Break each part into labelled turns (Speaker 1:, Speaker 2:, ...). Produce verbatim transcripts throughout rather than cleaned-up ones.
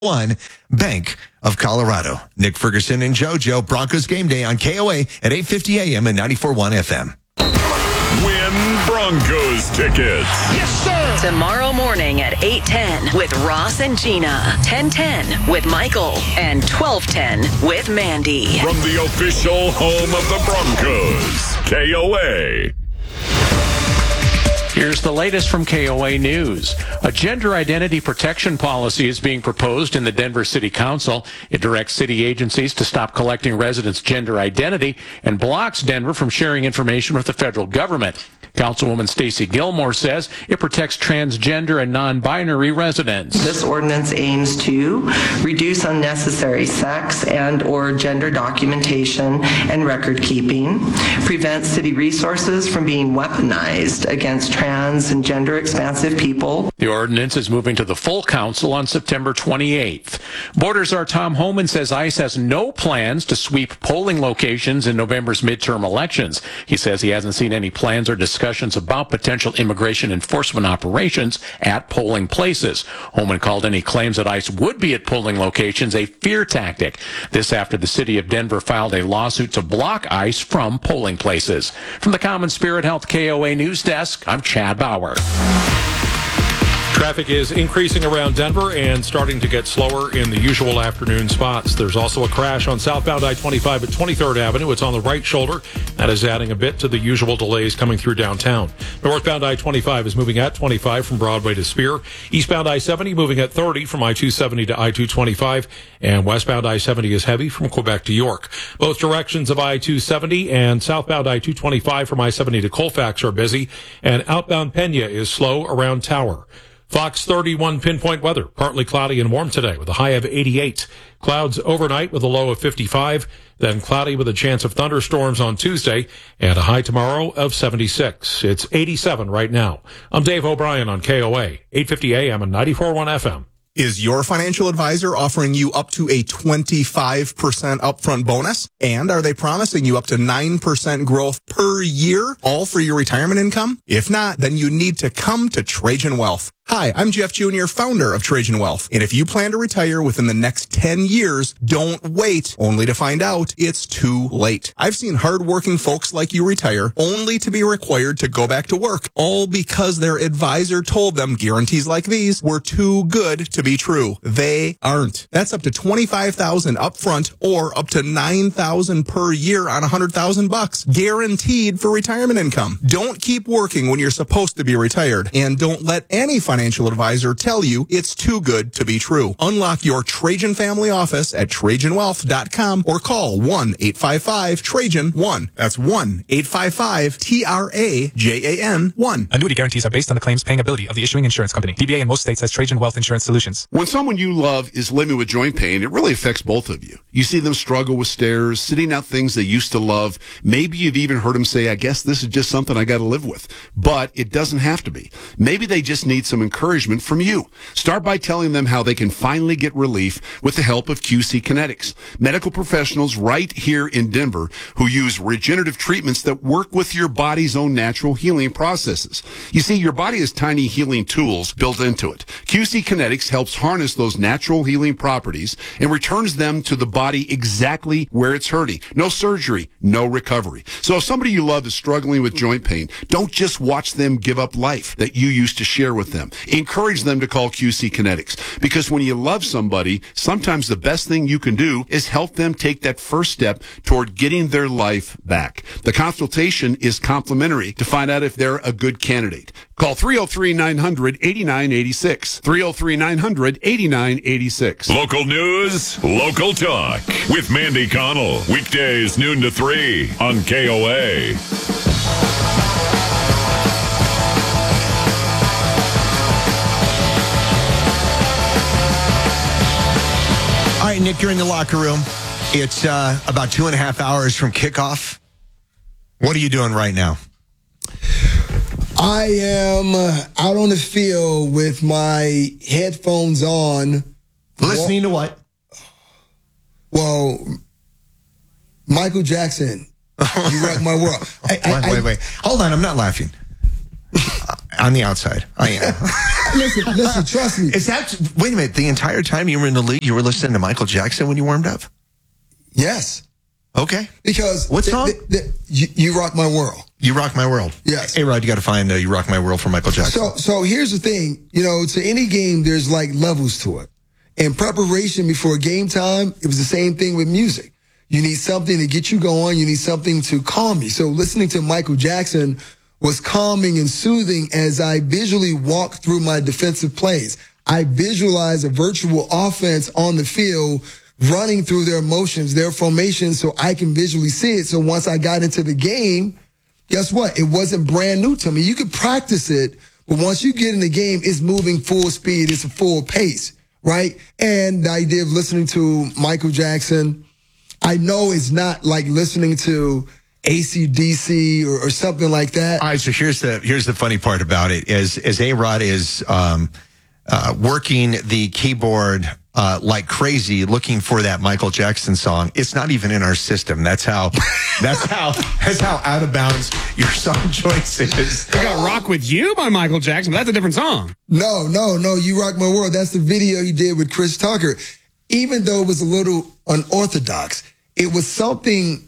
Speaker 1: One Bank of Colorado. Nick Ferguson and JoJo, Broncos Game Day on K O A at eight fifty a.m. and ninety-four point one F M.
Speaker 2: Win Broncos tickets.
Speaker 3: Yes, sir.
Speaker 4: Tomorrow morning at eight ten with Ross and Gina, ten ten with Michael, and twelve ten with Mandy.
Speaker 2: From the official home of the Broncos, K O A.
Speaker 5: Here's the latest from K O A News. A gender identity protection policy is being proposed in the Denver City Council. It directs city agencies to stop collecting residents' gender identity and blocks Denver from sharing information with the federal government. Councilwoman Stacey Gilmore says it protects transgender and non-binary residents.
Speaker 6: This ordinance aims to reduce unnecessary sex and or gender documentation and record keeping, prevent city resources from being weaponized against trans and gender expansive people.
Speaker 5: The ordinance is moving to the full council on September twenty-eighth. Border Czar Tom Homan says ICE has no plans to sweep polling locations in November's midterm elections. He says he hasn't seen any plans or discussions about potential immigration enforcement operations at polling places. Homan called any claims that ICE would be at polling locations a fear tactic. This after the city of Denver filed a lawsuit to block ICE from polling places. From the Common Spirit Health K O A News Desk, I'm Chad Bauer.
Speaker 7: Traffic is increasing around Denver and starting to get slower in the usual afternoon spots. There's also a crash on southbound I twenty-five at twenty-third Avenue. It's on the right shoulder. That is adding a bit to the usual delays coming through downtown. Northbound I twenty-five is moving at twenty-five from Broadway to Spear. Eastbound I seventy moving at thirty from I two seventy to I two twenty-five. And westbound I seventy is heavy from Quebec to York. Both directions of I two seventy and southbound I two twenty-five from I seventy to Colfax are busy. And outbound Pena is slow around Tower. Fox thirty-one pinpoint weather. Partly cloudy and warm today with a high of eighty-eight. Clouds overnight with a low of fifty-five. Then cloudy with a chance of thunderstorms on Tuesday and a high tomorrow of seventy-six. It's eighty-seven right now. I'm Dave O'Brien on K O A, eight fifty A M and ninety-four point one F M.
Speaker 8: Is your financial advisor offering you up to a twenty-five percent upfront bonus? And are they promising you up to nine percent growth per year, all for your retirement income? If not, then you need to come to Trajan Wealth. Hi, I'm Jeff Junior, founder of Trajan Wealth. And if you plan to retire within the next ten years, don't wait only to find out it's too late. I've seen hardworking folks like you retire only to be required to go back to work, all because their advisor told them guarantees like these were too good to be true. They aren't. That's up to twenty-five thousand dollars upfront or up to nine thousand dollars per year on one hundred thousand bucks, guaranteed for retirement income. Don't keep working when you're supposed to be retired, and don't let any financial Financial advisor tell you it's too good to be true. Unlock your Trajan family office at Trajan Wealth dot com or call one eight five five Trajan one. That's one eight five five T R A J A N one.
Speaker 9: Annuity guarantees are based on the claims paying ability of the issuing insurance company. D B A in most states has Trajan Wealth Insurance Solutions.
Speaker 10: When someone you love is living with joint pain, it really affects both of you. You see them struggle with stairs, sitting out things they used to love. Maybe you've even heard them say, I guess this is just something I got to live with. But it doesn't have to be. Maybe they just need some encouragement from you. Start by telling them how they can finally get relief with the help of Q C Kinetics. Medical professionals right here in Denver who use regenerative treatments that work with your body's own natural healing processes. You see, your body has tiny healing tools built into it. Q C Kinetics helps harness those natural healing properties and returns them to the body exactly where it's hurting. No surgery, no recovery. So if somebody you love is struggling with joint pain, don't just watch them give up life that you used to share with them. Encourage them to call Q C Kinetics, because when you love somebody, sometimes the best thing you can do is help them take that first step toward getting their life back. The consultation is complimentary to find out if they're a good candidate. Call three oh three, nine hundred, eighty-nine eighty-six. three oh three, nine hundred, eighty-nine eighty-six.
Speaker 2: Local news, local talk with Mandy Connell. Weekdays noon to three on K O A.
Speaker 1: All right, Nick, you're in the locker room. It's uh, about two and a half hours from kickoff. What are you doing right now?
Speaker 3: I am uh, out on the field with my headphones on.
Speaker 1: Listening to what?
Speaker 3: Well, Michael Jackson, You Rock My World. I,
Speaker 1: wait,
Speaker 3: I,
Speaker 1: wait, wait. Hold on, I'm not laughing. On the outside, I am.
Speaker 3: listen, listen, trust me.
Speaker 1: Is that, wait a minute, the entire time you were in the league, you were listening to Michael Jackson when you warmed up?
Speaker 3: Yes.
Speaker 1: Okay.
Speaker 3: Because
Speaker 1: what song?
Speaker 3: The, the, the, you, you Rock My World.
Speaker 1: You Rock My World.
Speaker 3: Yes.
Speaker 1: Hey, Rod, you got to find uh, You Rock My World from Michael Jackson.
Speaker 3: So, so here's the thing. You know, to any game, there's like levels to it. In preparation before game time, it was the same thing with music. You need something to get you going. You need something to calm you. So listening to Michael Jackson was calming and soothing as I visually walked through my defensive plays. I visualized a virtual offense on the field running through their motions, their formations, so I can visually see it. So once I got into the game, guess what? It wasn't brand new to me. You could practice it, but once you get in the game, it's moving full speed. It's a full pace, right? And the idea of listening to Michael Jackson, I know it's not like listening to A C D C or, or something like that.
Speaker 1: All right, so here's the here's the funny part about it is as A-Rod is um, uh, working the keyboard uh, like crazy, looking for that Michael Jackson song. It's not even in our system. That's how that's how that's how out of bounds your song choice is.
Speaker 11: I got "Rock With You" by Michael Jackson, but that's a different song.
Speaker 3: No, no, no. You Rock My World. That's the video he did with Chris Tucker. Even though it was a little unorthodox, it was something,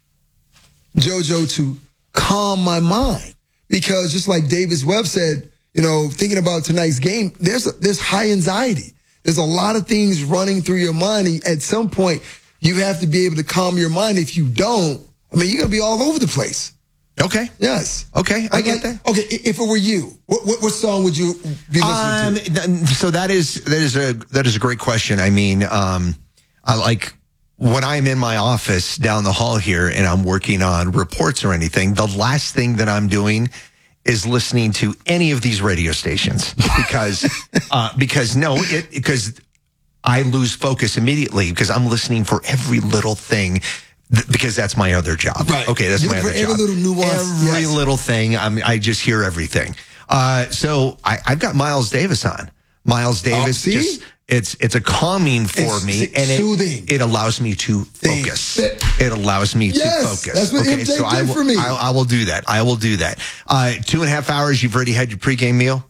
Speaker 3: JoJo, to calm my mind. Because just like Davis Webb said, you know, thinking about tonight's game, there's a, there's high anxiety. There's a lot of things running through your mind. At some point, you have to be able to calm your mind. If you don't, I mean, you're going to be all over the place.
Speaker 1: Okay.
Speaker 3: Yes.
Speaker 1: Okay, I
Speaker 3: Like-
Speaker 1: get that.
Speaker 3: Okay, if it were you, what, what, what song would you be listening
Speaker 1: Um,
Speaker 3: to?
Speaker 1: th- so that is that is a that is a great question. I mean, um, I like when I'm in my office down the hall here and I'm working on reports or anything. The last thing that I'm doing is listening to any of these radio stations because uh, because no, it because I lose focus immediately because I'm listening for every little thing. th- Because that's my other job.
Speaker 3: Right.
Speaker 1: Okay, that's
Speaker 3: You
Speaker 1: my
Speaker 3: look
Speaker 1: other
Speaker 3: for every
Speaker 1: job.
Speaker 3: little nuance,
Speaker 1: Every
Speaker 3: yes.
Speaker 1: little thing. I'm, I just hear everything. Uh, so I, I've got Miles Davis on. Miles Davis,
Speaker 3: see?
Speaker 1: just it's it's a calming for
Speaker 3: It's
Speaker 1: me,
Speaker 3: s-
Speaker 1: and
Speaker 3: soothing.
Speaker 1: it, it allows me to
Speaker 3: Think.
Speaker 1: focus. It allows me
Speaker 3: Yes,
Speaker 1: to focus.
Speaker 3: that's what M J
Speaker 1: so I
Speaker 3: did
Speaker 1: will,
Speaker 3: for me.
Speaker 1: I, I will do that. I will do that. Uh, two and a half hours. You've already had your pregame meal.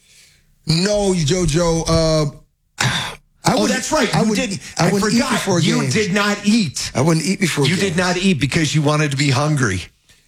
Speaker 3: No, JoJo. Uh, I
Speaker 1: Oh,
Speaker 3: would-
Speaker 1: that's right.
Speaker 3: I
Speaker 1: You
Speaker 3: would.
Speaker 1: didn't.
Speaker 3: I,
Speaker 1: I,
Speaker 3: wouldn't eat
Speaker 1: forgot.
Speaker 3: before a
Speaker 1: You
Speaker 3: game.
Speaker 1: did not eat.
Speaker 3: I wouldn't eat before. a
Speaker 1: You
Speaker 3: game.
Speaker 1: did not eat because you wanted to be hungry.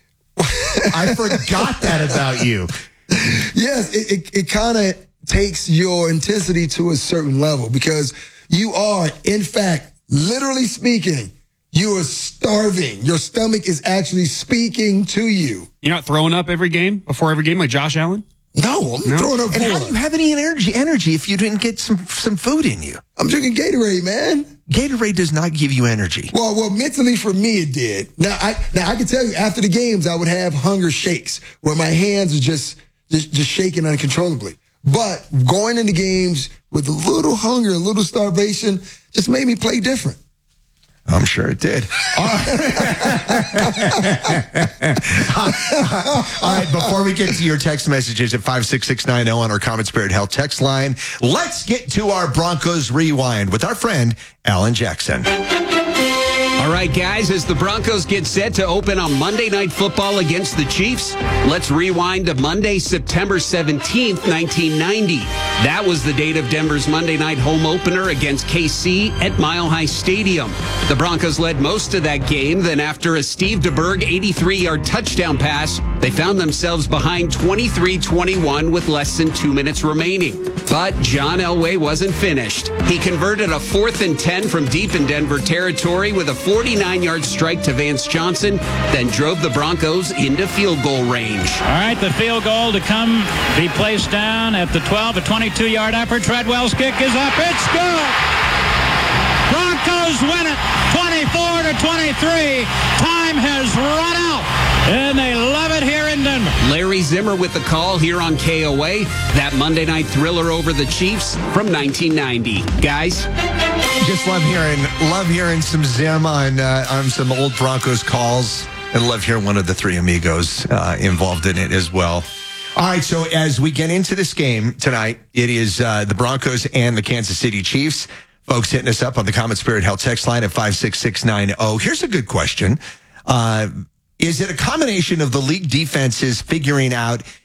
Speaker 1: I forgot that about you.
Speaker 3: Yes, it it, it kind of takes your intensity to a certain level because you are, in fact, literally speaking, you are starving. Your stomach is actually speaking to you.
Speaker 11: You're not throwing up every game before every game like Josh Allen?
Speaker 3: No, I'm
Speaker 11: No?
Speaker 3: throwing up
Speaker 1: And how do
Speaker 3: blood.
Speaker 1: you have any energy energy if you didn't get some some food in you?
Speaker 3: I'm drinking Gatorade, man.
Speaker 1: Gatorade does not give you energy.
Speaker 3: Well, well, mentally for me it did. Now I now I can tell you after the games I would have hunger shakes where my hands are just just, just shaking uncontrollably. But going into games with a little hunger, a little starvation, just made me play different.
Speaker 1: I'm sure it did. All right. All right, before we get to your text messages at five six six nine zero on our Common Spirit Health text line, let's get to our Broncos Rewind with our friend Alan Jackson.
Speaker 12: All right, guys, as the Broncos get set to open on Monday Night Football against the Chiefs, let's rewind to Monday, September seventeenth, nineteen ninety. That was the date of Denver's Monday night home opener against K C at Mile High Stadium. The Broncos led most of that game. Then after a Steve DeBerg eighty-three-yard touchdown pass, they found themselves behind twenty-three twenty-one with less than two minutes remaining. But John Elway wasn't finished. He converted a fourth and ten from deep in Denver territory with a forty-nine-yard strike to Vance Johnson, then drove the Broncos into field goal range.
Speaker 13: All right, the field goal to come be placed down at the twelve, a twenty-two-yard effort. Treadwell's kick is up. It's good. Broncos win it, twenty-four to twenty-three. Time has run out, and they love it here in Denver.
Speaker 12: Larry Zimmer with the call here on K O A. That Monday night thriller over the Chiefs from nineteen ninety. Guys,
Speaker 1: Just love hearing love hearing some Zim on uh, on some old Broncos calls, and love hearing one of the three amigos uh, involved in it as well. All right, so as we get into this game tonight, it is uh, the Broncos and the Kansas City Chiefs. Folks hitting us up on the Common Spirit Health text line at five six six nine zero. Here's a good question. Uh, is it a combination of the league defenses figuring out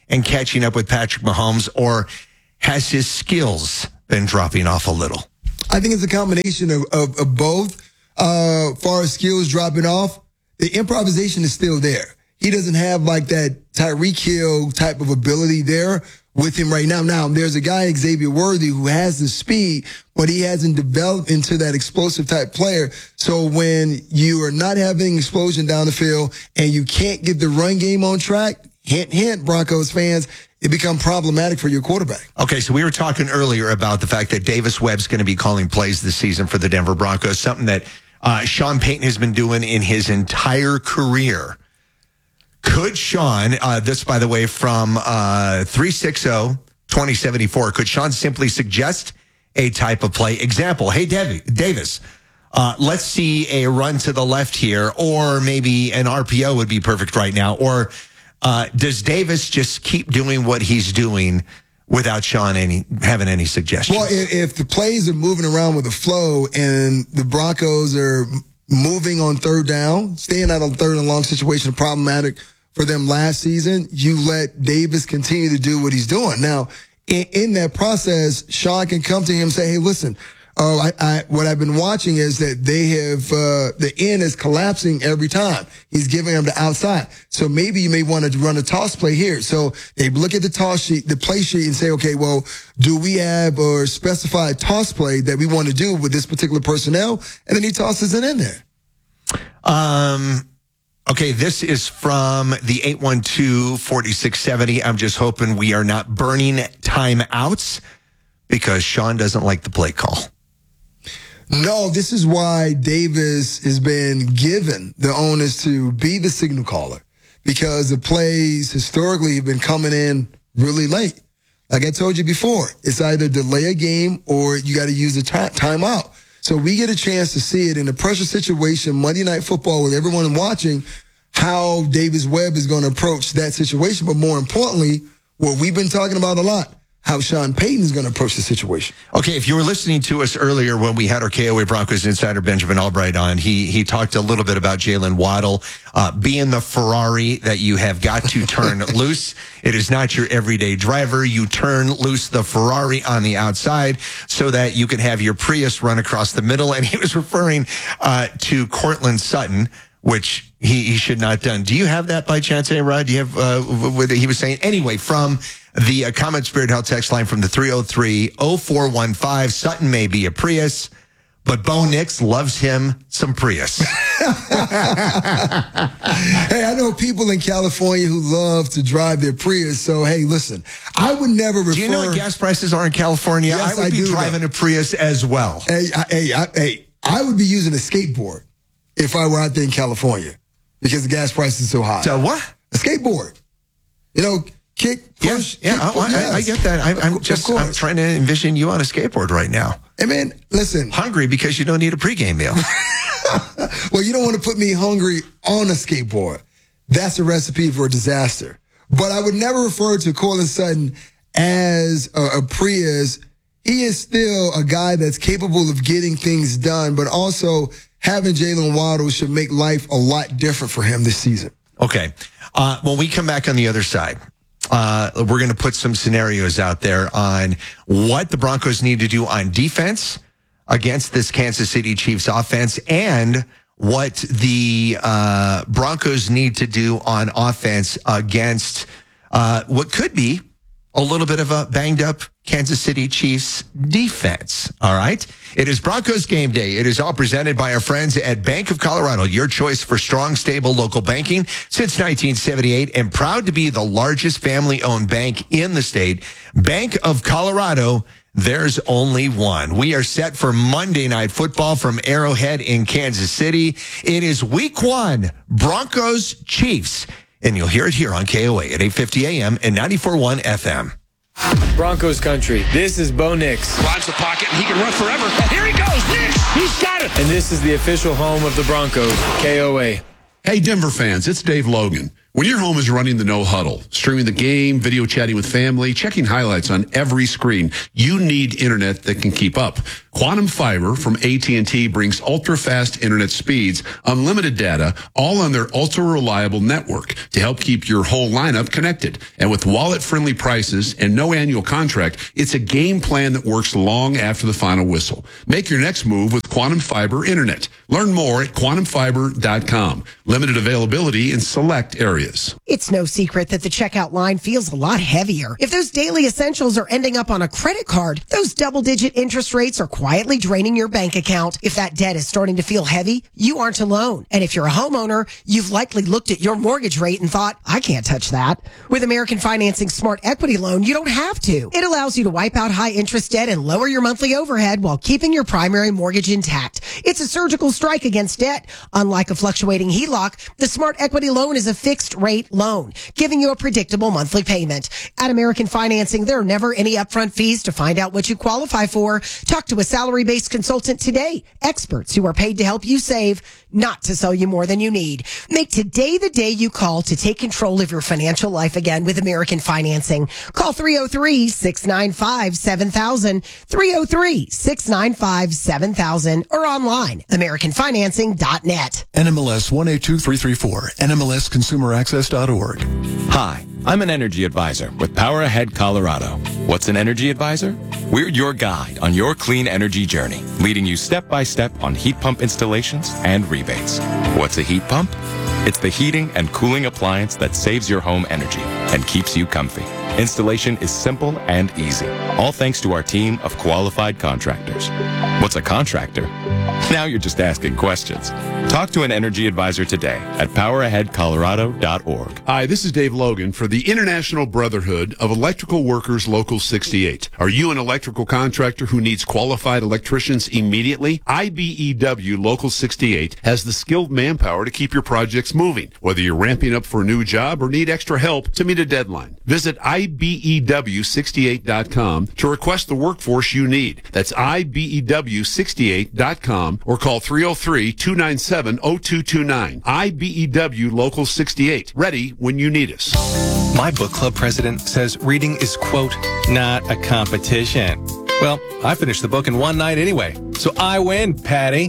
Speaker 1: and catching up with Patrick Mahomes, or has his skills been dropping off a little?
Speaker 3: I think it's a combination of, of, of both. Uh, far as skills dropping off, the improvisation is still there. He doesn't have like that Tyreek Hill type of ability there with him right now. Now, there's a guy, Xavier Worthy, who has the speed, but he hasn't developed into that explosive type player. So when you are not having explosion down the field and you can't get the run game on track, hint, hint, Broncos fans, it becomes problematic for your quarterback.
Speaker 1: Okay, so we were talking earlier about the fact that Davis Webb's going to be calling plays this season for the Denver Broncos, something that uh, Sean Payton has been doing in his entire career. Could Sean, uh, this, by the way, from uh, three sixty, twenty seventy-four, could Sean simply suggest a type of play? Example, hey, Dev- Davis, uh, let's see a run to the left here, or maybe an R P O would be perfect right now. Or uh, does Davis just keep doing what he's doing without Sean any having any suggestions?
Speaker 3: Well, if, if the plays are moving around with the flow and the Broncos are moving on third down, staying out on third and long situation, problematic for them last season, you let Davis continue to do what he's doing. Now, in, in that process, Sean can come to him and say, hey, listen, uh, I, I, what I've been watching is that they have, uh, the end is collapsing every time. He's giving them the outside. So maybe you may want to run a toss play here. So they look at the toss sheet, the play sheet, and say, okay, well, do we have or specify a toss play that we want to do with this particular personnel? And then he tosses it in there.
Speaker 1: Um, Okay, this is from the eight one two, four six seven zero. I'm just hoping we are not burning timeouts because Sean doesn't like the play call.
Speaker 3: No, this is why Davis has been given the onus to be the signal caller, because the plays historically have been coming in really late. Like I told you before, it's either delay a game or you got to use the t- timeout. So we get a chance to see it in a pressure situation, Monday Night Football, with everyone watching, how Davis Webb is going to approach that situation. But more importantly, what we've been talking about a lot, how Sean Payton is going to approach the situation.
Speaker 1: Okay, if you were listening to us earlier when we had our K O A Broncos insider Benjamin Albright on, he he talked a little bit about Jalen Waddle uh, being the Ferrari that you have got to turn loose. It is not your everyday driver. You turn loose the Ferrari on the outside so that you can have your Prius run across the middle. And he was referring uh, to Cortland Sutton, which he, he should not have done. Do you have that by chance, A-Rod? Do you have uh, what he was saying? Anyway, from the uh, Comment Spirit Health text line from the three oh three oh four one five, Sutton may be a Prius, but Bo Nix loves him some Prius.
Speaker 3: Hey, I know people in California who love to drive their Prius. So, hey, listen, I would never refer.
Speaker 1: Do you know what gas prices are in California?
Speaker 3: Yes,
Speaker 1: I would
Speaker 3: I
Speaker 1: be
Speaker 3: do
Speaker 1: driving
Speaker 3: know.
Speaker 1: a Prius as well.
Speaker 3: Hey, I, hey, I, hey, I would be using a skateboard if I were out there in California because the gas price is so high.
Speaker 1: So what?
Speaker 3: A skateboard. You know, kick, push.
Speaker 1: Yeah, yeah
Speaker 3: kick,
Speaker 1: oh, I,
Speaker 3: yes.
Speaker 1: I get that. I, I'm
Speaker 3: Of
Speaker 1: just
Speaker 3: course.
Speaker 1: I'm trying to envision you on a skateboard right now.
Speaker 3: Hey, man, listen.
Speaker 1: Hungry because you don't need a pregame meal.
Speaker 3: Well, you don't want to put me hungry on a skateboard. That's a recipe for a disaster. But I would never refer to Cortland Sutton as a, a Prius. He is still a guy that's capable of getting things done, but also having Jalen Waddle should make life a lot different for him this season.
Speaker 1: Okay. Uh, when we come back on the other side, uh, we're going to put some scenarios out there on what the Broncos need to do on defense against this Kansas City Chiefs offense and what the uh, Broncos need to do on offense against uh, what could be a little bit of a banged up Kansas City Chiefs defense. All right. It is Broncos game day. It is all presented by our friends at Bank of Colorado, your choice for strong, stable local banking since nineteen seventy-eight and proud to be the largest family owned bank in the state. Bank of Colorado. There's only one. We are set for Monday Night Football from Arrowhead in Kansas City. It is week one, Broncos Chiefs. And you'll hear it here on K O A at eight fifty a.m. and ninety-four point one F M.
Speaker 14: Broncos country. This is Bo Nix.
Speaker 15: Drives the pocket and he can run forever. And here he goes. Nix. He's got it.
Speaker 14: And this is the official home of the Broncos, K O A.
Speaker 10: Hey, Denver fans, it's Dave Logan. When your home is running the No Huddle, streaming the game, video chatting with family, checking highlights on every screen, you need internet that can keep up. Quantum Fiber from A T and T brings ultra-fast internet speeds, unlimited data, all on their ultra-reliable network to help keep your whole lineup connected. And with wallet-friendly prices and no annual contract, it's a game plan that works long after the final whistle. Make your next move with Quantum Fiber Internet. Learn more at quantum fiber dot com. Limited availability in select areas.
Speaker 16: It's no secret that the checkout line feels a lot heavier. If those daily essentials are ending up on a credit card, those double-digit interest rates are quietly draining your bank account. If that debt is starting to feel heavy, you aren't alone. And if you're a homeowner, you've likely looked at your mortgage rate and thought, I can't touch that. With American Financing Smart Equity Loan, you don't have to. It allows you to wipe out high interest debt and lower your monthly overhead while keeping your primary mortgage intact. It's a surgical strike against debt. Unlike a fluctuating H E L O C, the Smart Equity Loan is a fixed rate loan, giving you a predictable monthly payment. At American Financing, there are never any upfront fees to find out what you qualify for. Talk to a salary-based consultant today. Experts who are paid to help you save, not to sell you more than you need. Make today the day you call to take control of your financial life again with American Financing. Call three oh three, six nine five, seven thousand, three oh three, six nine five, seven thousand, or online, american financing dot net.
Speaker 17: N M L S one eight two three three four, N M L S consumer access dot org.
Speaker 18: Hi, I'm an energy advisor with Power Ahead Colorado. What's an energy advisor? We're your guide on your clean energy journey, leading you step by step on heat pump installations and rebates. What's a heat pump? It's the heating and cooling appliance that saves your home energy and keeps you comfy. Installation is simple and easy, all thanks to our team of qualified contractors. What's a contractor? Now you're just asking questions. Talk to an energy advisor today at power ahead colorado dot org.
Speaker 10: Hi, this is Dave Logan for the International Brotherhood of Electrical Workers Local sixty-eight. Are you an electrical contractor who needs qualified electricians immediately? I B E W Local sixty-eight has the skilled manpower to keep your projects moving, whether you're ramping up for a new job or need extra help to meet a deadline. Visit I B E W sixty-eight dot com to request the workforce you need. That's I B E W sixty-eight dot com or call three oh three, two nine seven, oh two two nine. I B E W Local sixty-eight. Ready when you need us.
Speaker 9: My book club president says reading is, quote, not a competition. Well, I finished the book in one night anyway, so I win, Patty.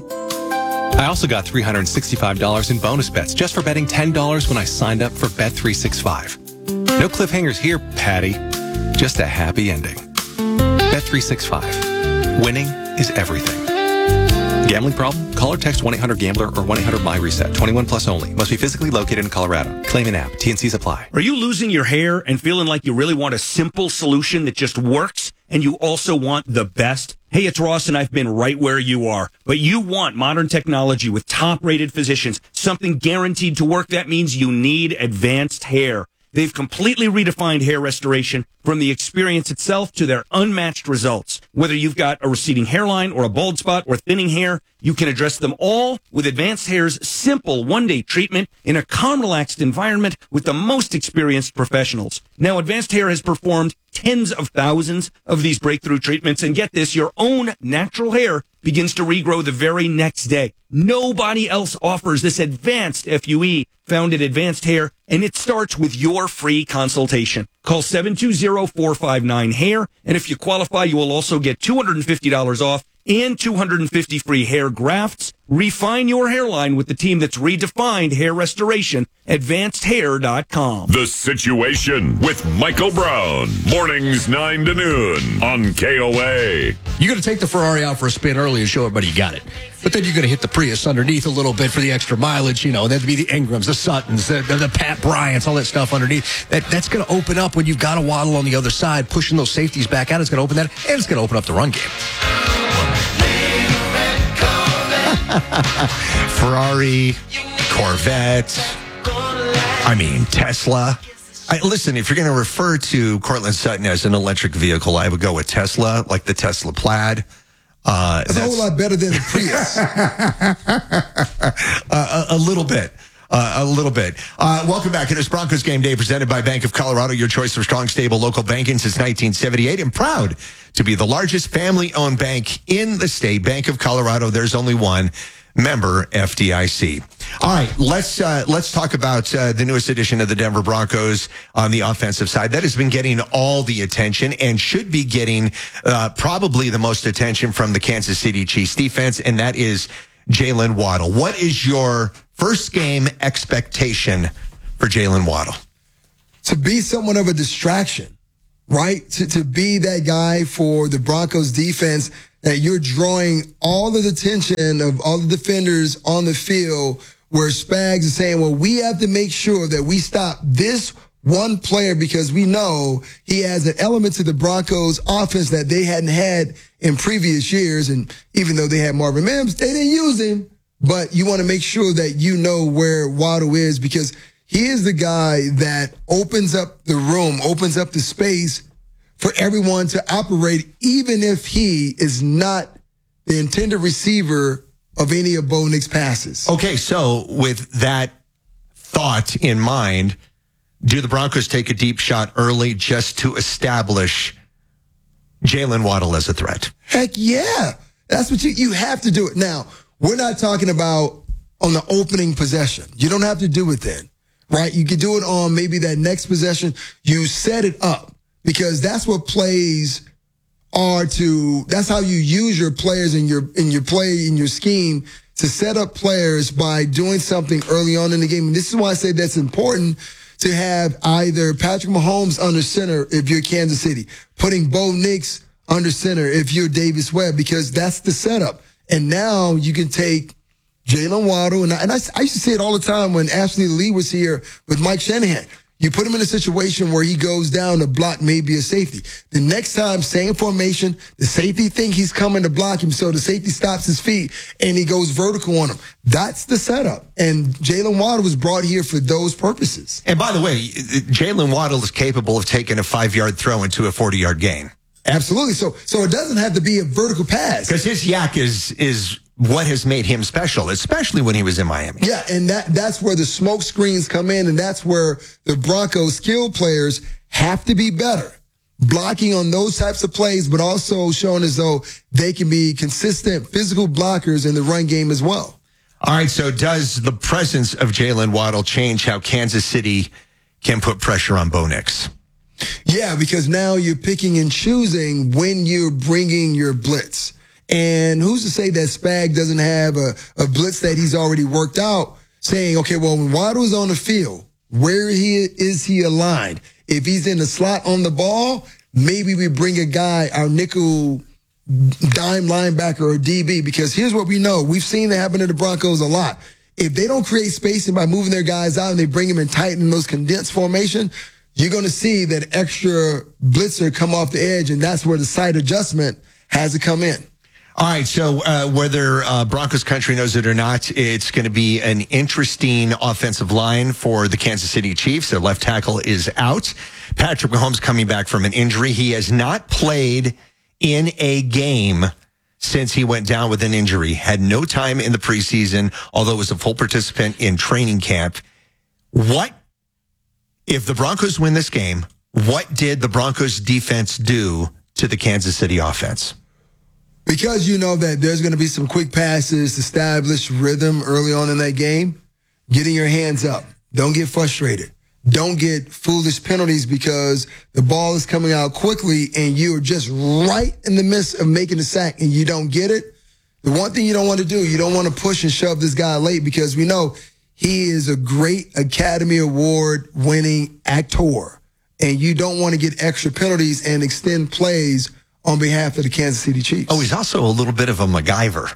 Speaker 9: I also got three hundred sixty-five dollars in bonus bets just for betting ten dollars when I signed up for Bet three sixty-five. No cliffhangers here, Patty. Just a happy ending. Bet three sixty-five. Winning is everything. Gambling problem? Call or text one eight hundred gambler or one eight hundred my reset. twenty-one plus only. Must be physically located in Colorado. Claim an app. T N Cs apply.
Speaker 19: Are you losing your hair and feeling like you really want a simple solution that just works and you also want the best? Hey, it's Ross and I've been right where you are. But you want modern technology with top-rated physicians, something guaranteed to work. That means you need Advanced Hair. They've completely redefined hair restoration from the experience itself to their unmatched results. Whether you've got a receding hairline or a bald spot or thinning hair, you can address them all with Advanced Hair's simple one-day treatment in a calm, relaxed environment with the most experienced professionals. Now, Advanced Hair has performed tens of thousands of these breakthrough treatments, and get this, your own natural hair begins to regrow the very next day. Nobody else offers this advanced F U E found at Advanced Hair, and it starts with your free consultation. Call seven two zero, four five nine, hair, and if you qualify, you will also get two hundred fifty dollars off and two hundred fifty free hair grafts. Refine your hairline with the team that's redefined hair restoration, advanced hair dot com.
Speaker 2: The Situation with Michael Brown. Mornings nine to noon on K O A.
Speaker 20: You're going to take the Ferrari out for a spin early and show everybody you got it. But then you're going to hit the Prius underneath a little bit for the extra mileage, you know, and that'd be the Ingrams, the Suttons, the, the, the Pat Bryants, all that stuff underneath. That That's going to open up when you've got a Waddle on the other side, pushing those safeties back out. It's going to open that, and it's going to open up the run game.
Speaker 1: Ferrari, Corvette, I mean, Tesla. I, listen, if you're going to refer to Cortland Sutton as an electric vehicle, I would go with Tesla, like the Tesla Plaid. Uh,
Speaker 3: that's, that's a whole lot better than the Prius.
Speaker 1: uh, a, a little bit. Uh, a little bit. Uh, welcome back. It is Broncos Game Day presented by Bank of Colorado, your choice of strong, stable local banking since nineteen seventy-eight, and proud to be the largest family-owned bank in the state. Bank of Colorado, there's only one. Member F D I C. All right, let's uh, let's talk about uh, the newest edition of the Denver Broncos on the offensive side. That has been getting all the attention and should be getting uh, probably the most attention from the Kansas City Chiefs defense, and that is Jalen Waddle. What is your first game expectation for Jalen Waddle?
Speaker 3: To be somewhat of a distraction, right? To, to be that guy for the Broncos defense that you're drawing all of the attention of all the defenders on the field, where Spags is saying, well, we have to make sure that we stop this one player because we know he has an element to the Broncos offense that they hadn't had in previous years. And even though they had Marvin Mims, they didn't use him. But you want to make sure that you know where Waddle is, because he is the guy that opens up the room, opens up the space for everyone to operate, even if he is not the intended receiver of any of Bo Nix's passes.
Speaker 1: Okay, so with that thought in mind, do the Broncos take a deep shot early just to establish Jalen Waddle as a threat?
Speaker 3: Heck yeah. That's what you, you have to do it. Now, we're not talking about on the opening possession. You don't have to do it then, right? You can do it on maybe that next possession. You set it up, because that's what plays are to, that's how you use your players in your, in your play, in your scheme, to set up players by doing something early on in the game. And this is why I say that's important to have either Patrick Mahomes under center if you're Kansas City, putting Bo Nix under center if you're Davis Webb, because that's the setup. And now you can take Jalen Waddle, and I, and I, I used to say it all the time when Ashley Lee was here with Mike Shanahan. You put him in a situation where he goes down to block maybe a safety. The next time, same formation, the safety think he's coming to block him, so the safety stops his feet and he goes vertical on him. That's the setup. And Jalen Waddle was brought here for those purposes.
Speaker 1: And by the way, Jalen Waddle is capable of taking a five-yard throw into a forty-yard gain.
Speaker 3: Absolutely. So so it doesn't have to be a vertical pass.
Speaker 1: Because his yak is is what has made him special, especially when he was in Miami.
Speaker 3: Yeah, and that that's where the smoke screens come in, and that's where the Broncos skilled players have to be better, blocking on those types of plays, but also showing as though they can be consistent physical blockers in the run game as well.
Speaker 1: All right, so does the presence of Jalen Waddle change how Kansas City can put pressure on Bo Nix?
Speaker 3: Yeah, because now you're picking and choosing when you're bringing your blitz. And who's to say that Spag doesn't have a, a blitz that he's already worked out, saying, okay, well, when Waddle's on the field, where he is he aligned? If he's in the slot on the ball, maybe we bring a guy, our nickel dime linebacker or D B, because here's what we know. We've seen that happen to the Broncos a lot. If they don't create spacing by moving their guys out and they bring them in tight in those condensed formation, you're going to see that extra blitzer come off the edge, and that's where the side adjustment has to come in.
Speaker 1: All right, so uh, whether uh, Broncos country knows it or not, it's going to be an interesting offensive line for the Kansas City Chiefs. Their left tackle is out. Patrick Mahomes coming back from an injury. He has not played in a game since he went down with an injury. Had no time in the preseason, although was a full participant in training camp. What, if the Broncos win this game, what did the Broncos defense do to the Kansas City offense?
Speaker 3: Because you know that there's going to be some quick passes to establish rhythm early on in that game, getting your hands up. Don't get frustrated. Don't get foolish penalties because the ball is coming out quickly and you're just right in the midst of making the sack and you don't get it. The one thing you don't want to do, you don't want to push and shove this guy late, because we know he is a great Academy Award winning actor. And you don't want to get extra penalties and extend plays on behalf of the Kansas City Chiefs.
Speaker 1: Oh, he's also a little bit of a MacGyver.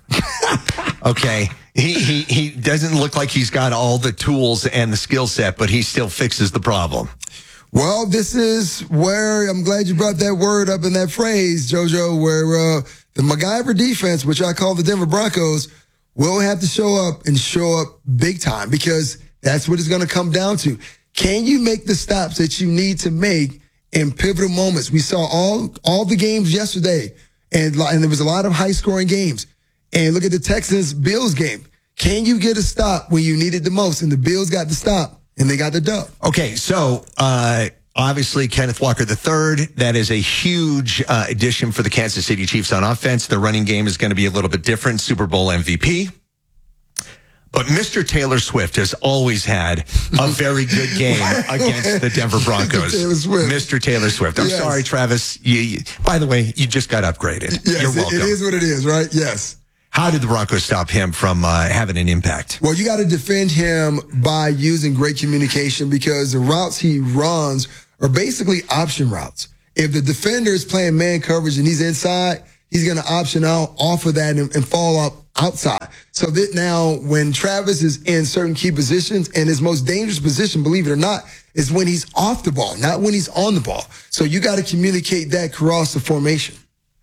Speaker 1: Okay. He, he, he doesn't look like he's got all the tools and the skill set, but he still fixes the problem.
Speaker 3: Well, this is where I'm glad you brought that word up in that phrase, JoJo, where uh, the MacGyver defense, which I call the Denver Broncos, will have to show up and show up big time, because that's what it's going to come down to. Can you make the stops that you need to make in pivotal moments? We saw all all the games yesterday, and, and there was a lot of high-scoring games. And look at the Texans-Bills game. Can you get a stop when you need it the most? And the Bills got the stop, and they got the dub.
Speaker 1: Okay, so uh, obviously Kenneth Walker the third, that is a huge uh, addition for the Kansas City Chiefs on offense. The running game is going to be a little bit different. Super Bowl M V P. But Mister Taylor Swift has always had a very good game against the Denver Broncos.
Speaker 3: Taylor Swift.
Speaker 1: Mister Taylor Swift. I'm
Speaker 3: Yes.
Speaker 1: sorry, Travis. You, you, by the way, you just got upgraded.
Speaker 3: Yes,
Speaker 1: You're
Speaker 3: it-
Speaker 1: welcome.
Speaker 3: it is what it is, right? Yes.
Speaker 1: How did the Broncos stop him from uh, having an impact?
Speaker 3: Well, you got to defend him by using great communication because the routes he runs are basically option routes. If the defender is playing man coverage and he's inside, he's going to option out off of that and, and fall up outside. So that now when Travis is in certain key positions, and his most dangerous position, believe it or not, is when he's off the ball, not when he's on the ball. So you got to communicate that across the formation.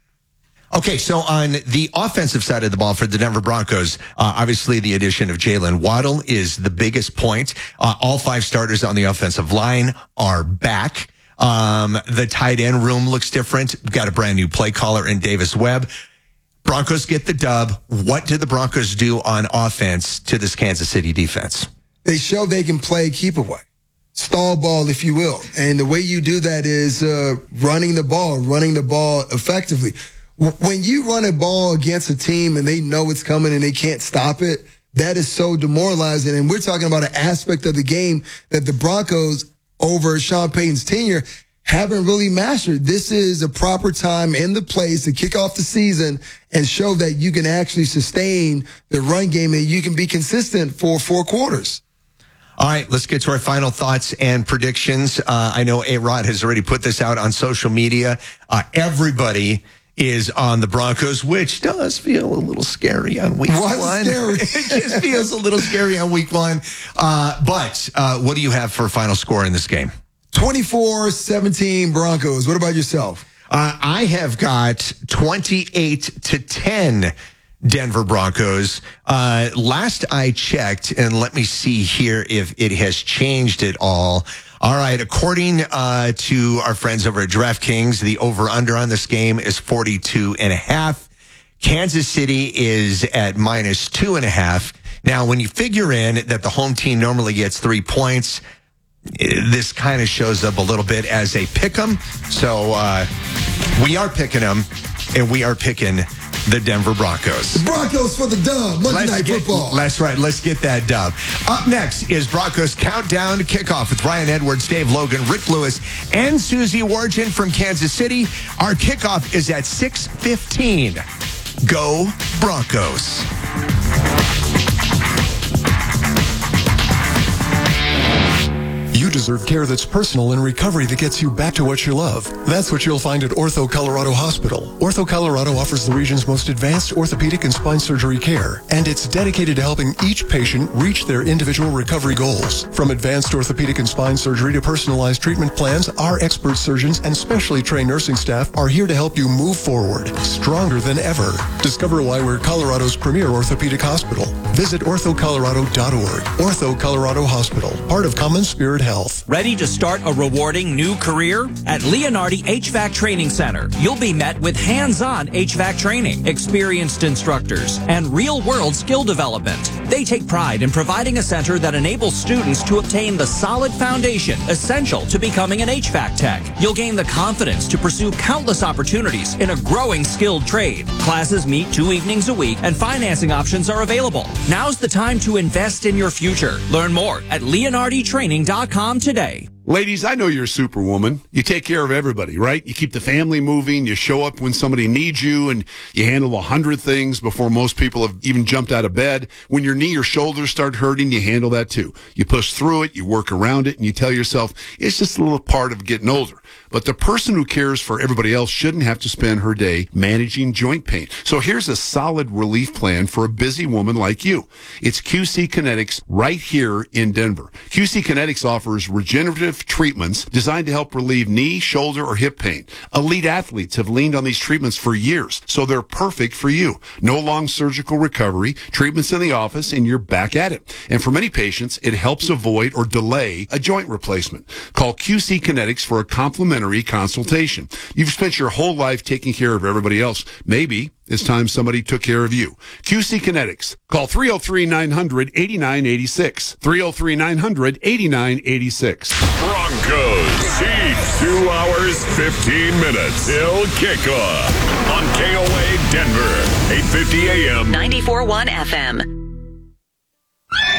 Speaker 1: Okay, so on the offensive side of the ball for the Denver Broncos, uh, obviously the addition of Jalen Waddle is the biggest point. Uh, all five starters on the offensive line are back. Um, the tight end room looks different. We've got a brand new play caller in Davis Webb. Broncos get the dub. What did the Broncos do on offense to this Kansas City defense?
Speaker 3: They show they can play keep away, stall ball, if you will. And the way you do that is uh, running the ball, running the ball effectively. When you run a ball against a team and they know it's coming and they can't stop it, that is so demoralizing. And we're talking about an aspect of the game that the Broncos, over Sean Payton's tenure, haven't really mastered. This is a proper time in the place to kick off the season and show that you can actually sustain the run game and you can be consistent for four quarters.
Speaker 1: All right, let's get to our final thoughts and predictions. Uh, I know A-Rod has already put this out on social media. Uh, everybody is on the Broncos, which does feel a little scary on week
Speaker 3: Why
Speaker 1: one.
Speaker 3: scary?
Speaker 1: It just feels a little scary on week one. Uh, but uh, what do you have for final score in this game?
Speaker 3: twenty-four seventeen Broncos. What about yourself?
Speaker 1: Uh, I have got twenty-eight to ten Denver Broncos. Uh, last I checked, and let me see here if it has changed at all. All right, according uh, to our friends over at DraftKings, the over-under on this game is forty-two and a half. Kansas City is at minus two and a half. Now, when you figure in that the home team normally gets three points, this kind of shows up a little bit as a pick 'em. So uh, we are picking them, and we are picking the Denver Broncos.
Speaker 3: The Broncos for the dub. Monday
Speaker 1: Let's
Speaker 3: Night
Speaker 1: get,
Speaker 3: Football.
Speaker 1: That's right. Let's get that dub. Up next is Broncos Countdown to Kickoff with Ryan Edwards, Dave Logan, Rick Lewis, and Susie Wargin from Kansas City. Our kickoff is at six fifteen. Go Broncos.
Speaker 17: You deserve care that's personal and recovery that gets you back to what you love. That's what you'll find at Ortho Colorado Hospital. Ortho Colorado offers the region's most advanced orthopedic and spine surgery care, and it's dedicated to helping each patient reach their individual recovery goals. From advanced orthopedic and spine surgery to personalized treatment plans, our expert surgeons and specially trained nursing staff are here to help you move forward, stronger than ever. Discover why we're Colorado's premier orthopedic hospital. Visit ortho colorado dot org. Ortho Colorado Hospital, part of Common Spirit Health.
Speaker 21: Ready to start a rewarding new career? At Leonardi H V A C Training Center, you'll be met with hands-on H V A C training, experienced instructors, and real-world skill development. They take pride in providing a center that enables students to obtain the solid foundation essential to becoming an H V A C tech. You'll gain the confidence to pursue countless opportunities in a growing skilled trade. Classes meet two evenings a week, and financing options are available. Now's the time to invest in your future. Learn more at leonardi training dot com today.
Speaker 10: Ladies, I know you're a superwoman. You take care of everybody, right? You keep the family moving. You show up when somebody needs you, and you handle a hundred things before most people have even jumped out of bed. When your knee or shoulders start hurting, you handle that too. You push through it, you work around it, and you tell yourself, it's just a little part of getting older. But the person who cares for everybody else shouldn't have to spend her day managing joint pain. So here's a solid relief plan for a busy woman like you. It's Q C Kinetics right here in Denver. Q C Kinetics offers regenerative treatments designed to help relieve knee, shoulder, or hip pain. Elite athletes have leaned on these treatments for years, so they're perfect for you. No long surgical recovery, treatments in the office, and you're back at it. And for many patients, it helps avoid or delay a joint replacement. Call Q C Kinetics for a complimentary consultation. You've spent your whole life taking care of everybody else. Maybe it's time somebody took care of you. Q C Kinetics. Call three oh three, nine hundred, eighty-nine eighty-six. three oh three, nine hundred, eighty-nine eighty-six.
Speaker 2: Broncos. Chiefs. Two hours, fifteen minutes till kickoff on K O A Denver. eight fifty A M.
Speaker 4: ninety-four point one F M.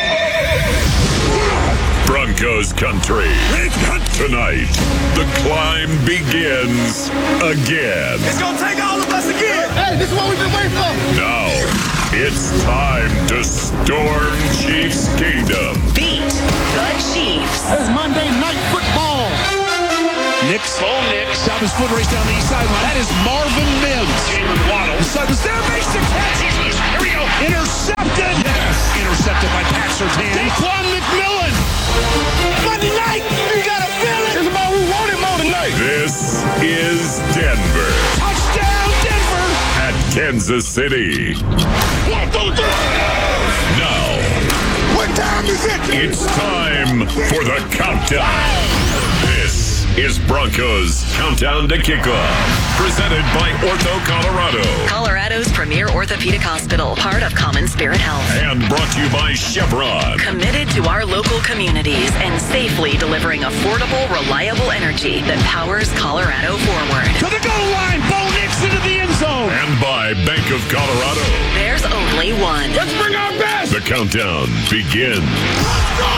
Speaker 2: Broncos country. Tonight, the climb begins again.
Speaker 15: It's gonna take all of us again. Hey, this is what we've been waiting for.
Speaker 2: Now, it's time to storm Chiefs Kingdom.
Speaker 4: Beat the Chiefs.
Speaker 15: It's Monday Night Football.
Speaker 6: Nix. Oh, Nix. Stop his foot race down the east sideline. That is Marvin Mims.
Speaker 15: Jalen Waddle.
Speaker 6: The side was there, makes the catch.
Speaker 15: Here we go.
Speaker 6: Intercepted.
Speaker 15: Yes.
Speaker 6: Intercepted by Pat Surtain.
Speaker 15: Daquan McMillan. Monday night. You gotta feel it. It's about who wanted more tonight.
Speaker 2: This is Denver.
Speaker 15: Touchdown, Denver.
Speaker 2: At Kansas City.
Speaker 15: One, two, three.
Speaker 2: Now.
Speaker 15: What time is it?
Speaker 2: It's time for the countdown. This is Broncos Countdown to Kickoff, presented by Ortho Colorado.
Speaker 4: Colorado's premier orthopedic hospital, part of Common Spirit Health.
Speaker 2: And brought to you by Chevron.
Speaker 4: Committed to our local communities and safely delivering affordable, reliable energy that powers Colorado forward.
Speaker 15: To the goal line, Bo Nix into the end zone.
Speaker 2: And by Bank of Colorado.
Speaker 4: There's only one.
Speaker 15: Let's bring our best.
Speaker 2: The countdown begins. Let's go!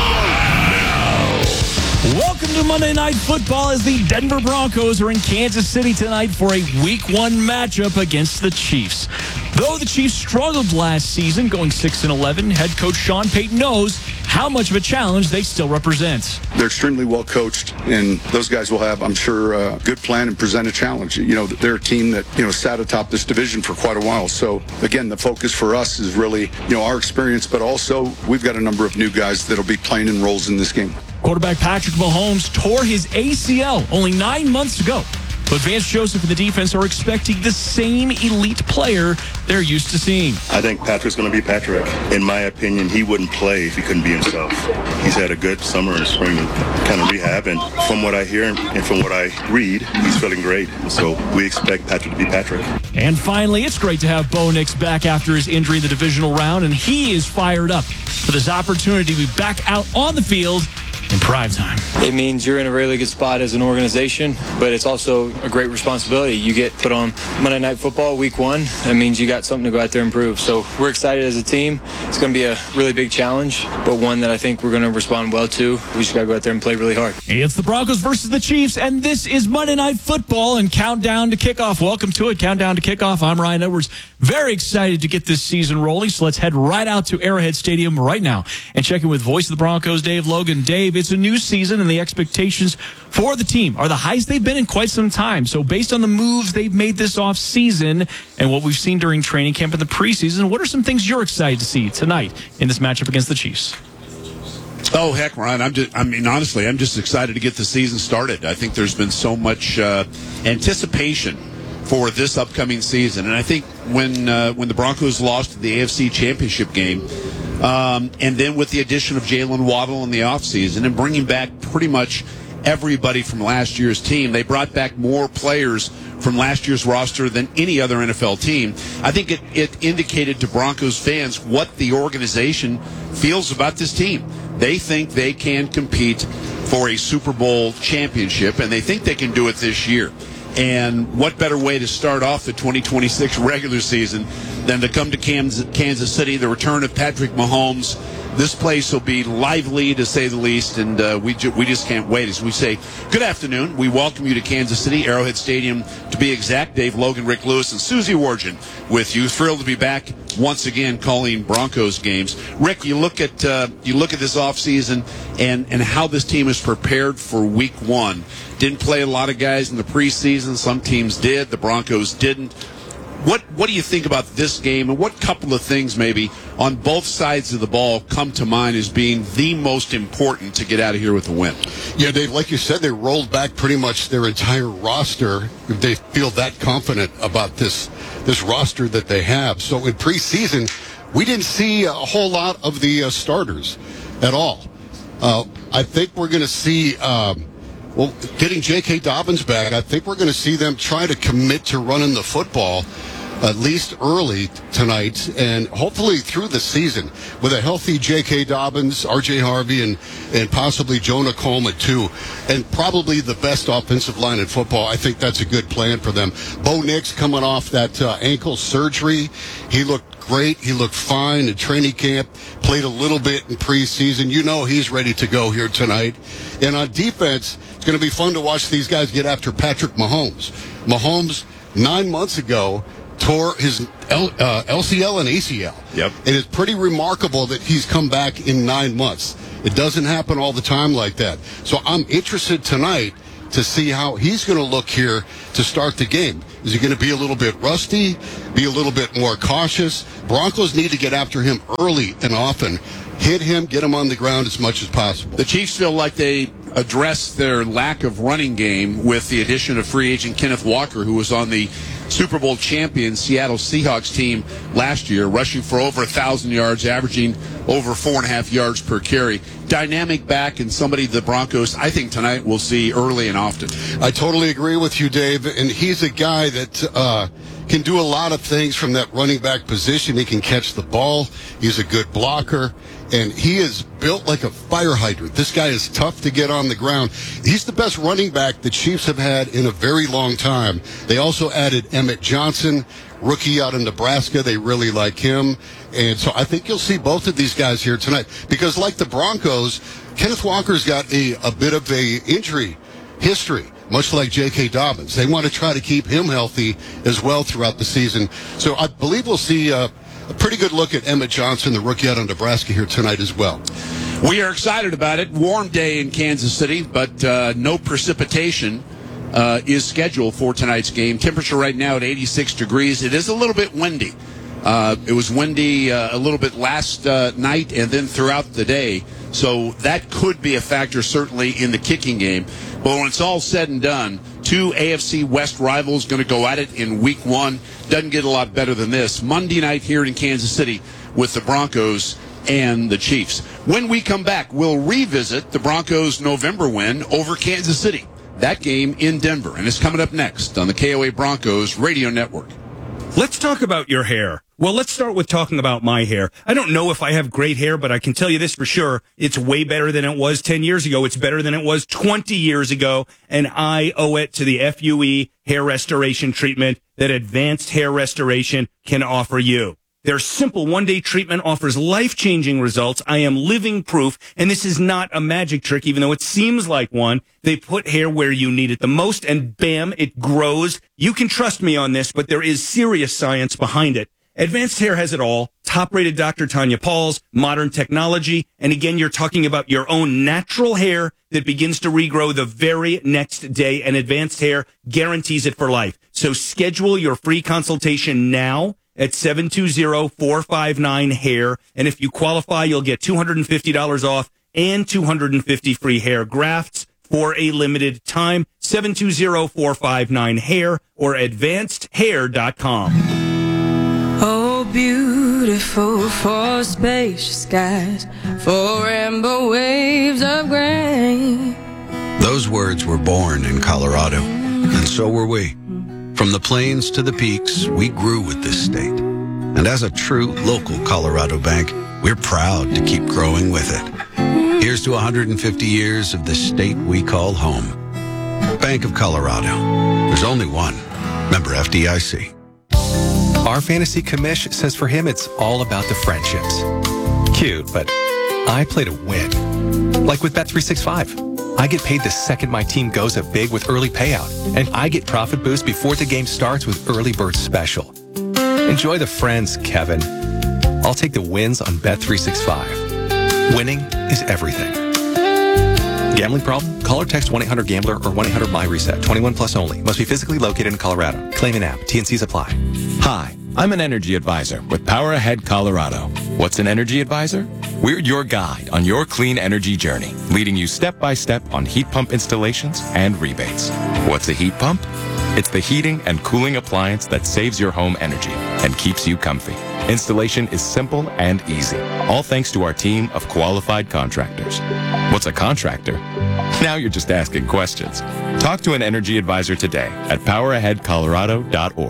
Speaker 22: Welcome to Monday Night Football as the Denver Broncos are in Kansas City tonight for a Week one matchup against the Chiefs. Though the Chiefs struggled last season, going six and eleven, head coach Sean Payton knows how much of a challenge they still represent.
Speaker 23: They're extremely well coached, and those guys will have, I'm sure, a good plan and present a challenge. You know, they're a team that, you know, sat atop this division for quite a while. So, again, the focus for us is really, you know, our experience, but also we've got a number of new guys that'll be playing in roles in this game.
Speaker 22: Quarterback Patrick Mahomes tore his A C L only nine months ago. But Vance Joseph and the defense are expecting the same elite player they're used to seeing.
Speaker 24: I think Patrick's going to be Patrick. In my opinion, he wouldn't play if he couldn't be himself. He's had a good summer and spring to kind of rehab, and from what I hear and from what I read, he's feeling great. So we expect Patrick to be Patrick.
Speaker 22: And finally, it's great to have Bo Nix back after his injury in the divisional round, and he is fired up for this opportunity to be back out on the field in prime time.
Speaker 14: It means you're in a really good spot as an organization, but it's also a great responsibility. You get put on Monday Night Football week one. That means you got something to go out there and prove. So we're excited as a team. It's going to be a really big challenge, but one that I think we're going to respond well to. We just got to go out there and play really hard.
Speaker 22: It's the Broncos versus the Chiefs, and this is Monday Night Football and Countdown to Kickoff. Welcome to it, Countdown to Kickoff. I'm Ryan Edwards. Very excited to get this season rolling, so let's head right out to Arrowhead Stadium right now and check in with voice of the Broncos, Dave Logan. Dave, it's a new season, and the expectations for the team are the highest they've been in quite some time. So based on the moves they've made this off season and what we've seen during training camp and the preseason, what are some things you're excited to see tonight in this matchup against the Chiefs?
Speaker 10: Oh, heck, Ryan, I'm just, I mean, honestly, I'm just excited to get the season started. I think there's been so much uh, anticipation for this upcoming season. And I think when uh, when the Broncos lost the A F C Championship game, um, and then with the addition of Jalen Waddle in the offseason and bringing back pretty much everybody from last year's team, they brought back more players from last year's roster than any other N F L team. I think it, it indicated to Broncos fans what the organization feels about this team. They think they can compete for a Super Bowl championship, and they think they can do it this year. And what better way to start off the twenty twenty-six regular season than to come to Kansas, Kansas City, the return of Patrick Mahomes. This place will be lively, to say the least, and uh, we, ju- we just can't wait. As we say, good afternoon. We welcome you to Kansas City, Arrowhead Stadium, to be exact. Dave Logan, Rick Lewis, and Susie Wargin with you. Thrilled to be back once again calling Broncos games. Rick, you look at uh, you look at this offseason and, and how this team is prepared for week one. Didn't play a lot of guys in the preseason. Some teams did. The Broncos didn't. What what do you think about this game, and what couple of things maybe on both sides of the ball come to mind as being the most important to get out of here with a win?
Speaker 25: Yeah, Dave, like you said, they rolled back pretty much their entire roster. They feel that confident about this this roster that they have. So in preseason, we didn't see a whole lot of the uh, starters at all. Uh, I think we're going to see... Um, Well, getting J K. Dobbins back, I think we're going to see them try to commit to running the football. at least early tonight, and hopefully through the season with a healthy J K. Dobbins, R J. Harvey, and, and possibly Jonah Coleman too, and probably the best offensive line in football. I think that's a good plan for them. Bo Nix coming off that uh, ankle surgery. He looked great. He looked fine in training camp, played a little bit in preseason. You know he's ready to go here tonight. And on defense, it's going to be fun to watch these guys get after Patrick Mahomes. Mahomes, nine months ago, tore his L, uh, L C L and A C L.
Speaker 10: Yep.
Speaker 25: And it's pretty remarkable that he's come back in nine months. It doesn't happen all the time like that. So I'm interested tonight to see how he's going to look here to start the game. Is he going to be a little bit rusty, be a little bit more cautious? Broncos need to get after him early and often. Hit him, get him on the ground as much as possible.
Speaker 10: The Chiefs feel like they addressed their lack of running game with the addition of free agent Kenneth Walker, who was on the Super Bowl champion Seattle Seahawks team last year, rushing for over one thousand yards, averaging over four and a half yards per carry. Dynamic back and somebody the Broncos, I think, tonight will see early and often.
Speaker 25: I totally agree with you, Dave. And he's a guy that uh, can do a lot of things from that running back position. He can catch the ball. He's a good blocker. And he is built like a fire hydrant. This guy is tough to get on the ground. He's the best running back the Chiefs have had in a very long time. They also added Emmett Johnson, rookie out of Nebraska. They really like him. And so I think you'll see both of these guys here tonight. Because like the Broncos, Kenneth Walker's got a, a bit of a injury history, much like J K. Dobbins. They want to try to keep him healthy as well throughout the season. So I believe we'll see uh, a pretty good look at Emmett Johnson, the rookie out of Nebraska, here tonight as well.
Speaker 10: We are excited about it. Warm day in Kansas City, but uh, no precipitation uh, is scheduled for tonight's game. Temperature right now at eighty-six degrees. It is a little bit windy. Uh, it was windy uh, a little bit last uh, night and then throughout the day. So that could be a factor certainly in the kicking game. But when it's all said and done, two A F C West rivals going to go at it in week one. Doesn't get a lot better than this. Monday night here in Kansas City with the Broncos and the Chiefs. When we come back, we'll revisit the Broncos' November win over Kansas City. That game in Denver. And it's coming up next on the K O A Broncos Radio Network.
Speaker 19: Let's talk about your hair. Well, let's start with talking about my hair. I don't know if I have great hair, but I can tell you this for sure. It's way better than it was ten years ago. It's better than it was twenty years ago. And I owe it to the F U E hair restoration treatment that Advanced Hair Restoration can offer you. Their simple one-day treatment offers life-changing results. I am living proof, and this is not a magic trick, even though it seems like one. They put hair where you need it the most, and bam, it grows. You can trust me on this, but there is serious science behind it. Advanced Hair has it all. Top-rated Doctor Tanya Pauls, modern technology, and again, you're talking about your own natural hair that begins to regrow the very next day, and Advanced Hair guarantees it for life. So schedule your free consultation now at seven two zero, four five nine, hair. And if you qualify, you'll get two hundred fifty dollars off and two hundred fifty free hair grafts for a limited time. seven two zero, four five nine, hair or advanced hair dot com.
Speaker 5: Oh, beautiful for spacious skies, for rainbow waves of grain.
Speaker 7: Those words were born in Colorado, and so were we. From the plains to the peaks, we grew with this state. And as a true local Colorado bank, we're proud to keep growing with it. Here's to one hundred fifty years of the state we call home. Bank of Colorado. There's only one. Member F D I C.
Speaker 9: Our fantasy commish says for him it's all about the friendships. Cute, but I play to win. Like with Bet three sixty-five. I get paid the second my team goes up big with early payout. And I get profit boost before the game starts with Early Bird Special. Enjoy the friends, Kevin. I'll take the wins on Bet three sixty-five. Winning is everything. Gambling problem? Call or text one eight hundred gambler or one eight hundred my reset. twenty-one plus only. Must be physically located in Colorado. Claim an app. T N Cs apply.
Speaker 18: Hi, I'm an energy advisor with Power Ahead Colorado. What's an energy advisor? We're your guide on your clean energy journey, leading you step by step on heat pump installations and rebates. What's a heat pump? It's the heating and cooling appliance that saves your home energy and keeps you comfy. Installation is simple and easy, all thanks to our team of qualified contractors. What's a contractor? Now you're just asking questions. Talk to an energy advisor today at power ahead colorado dot org.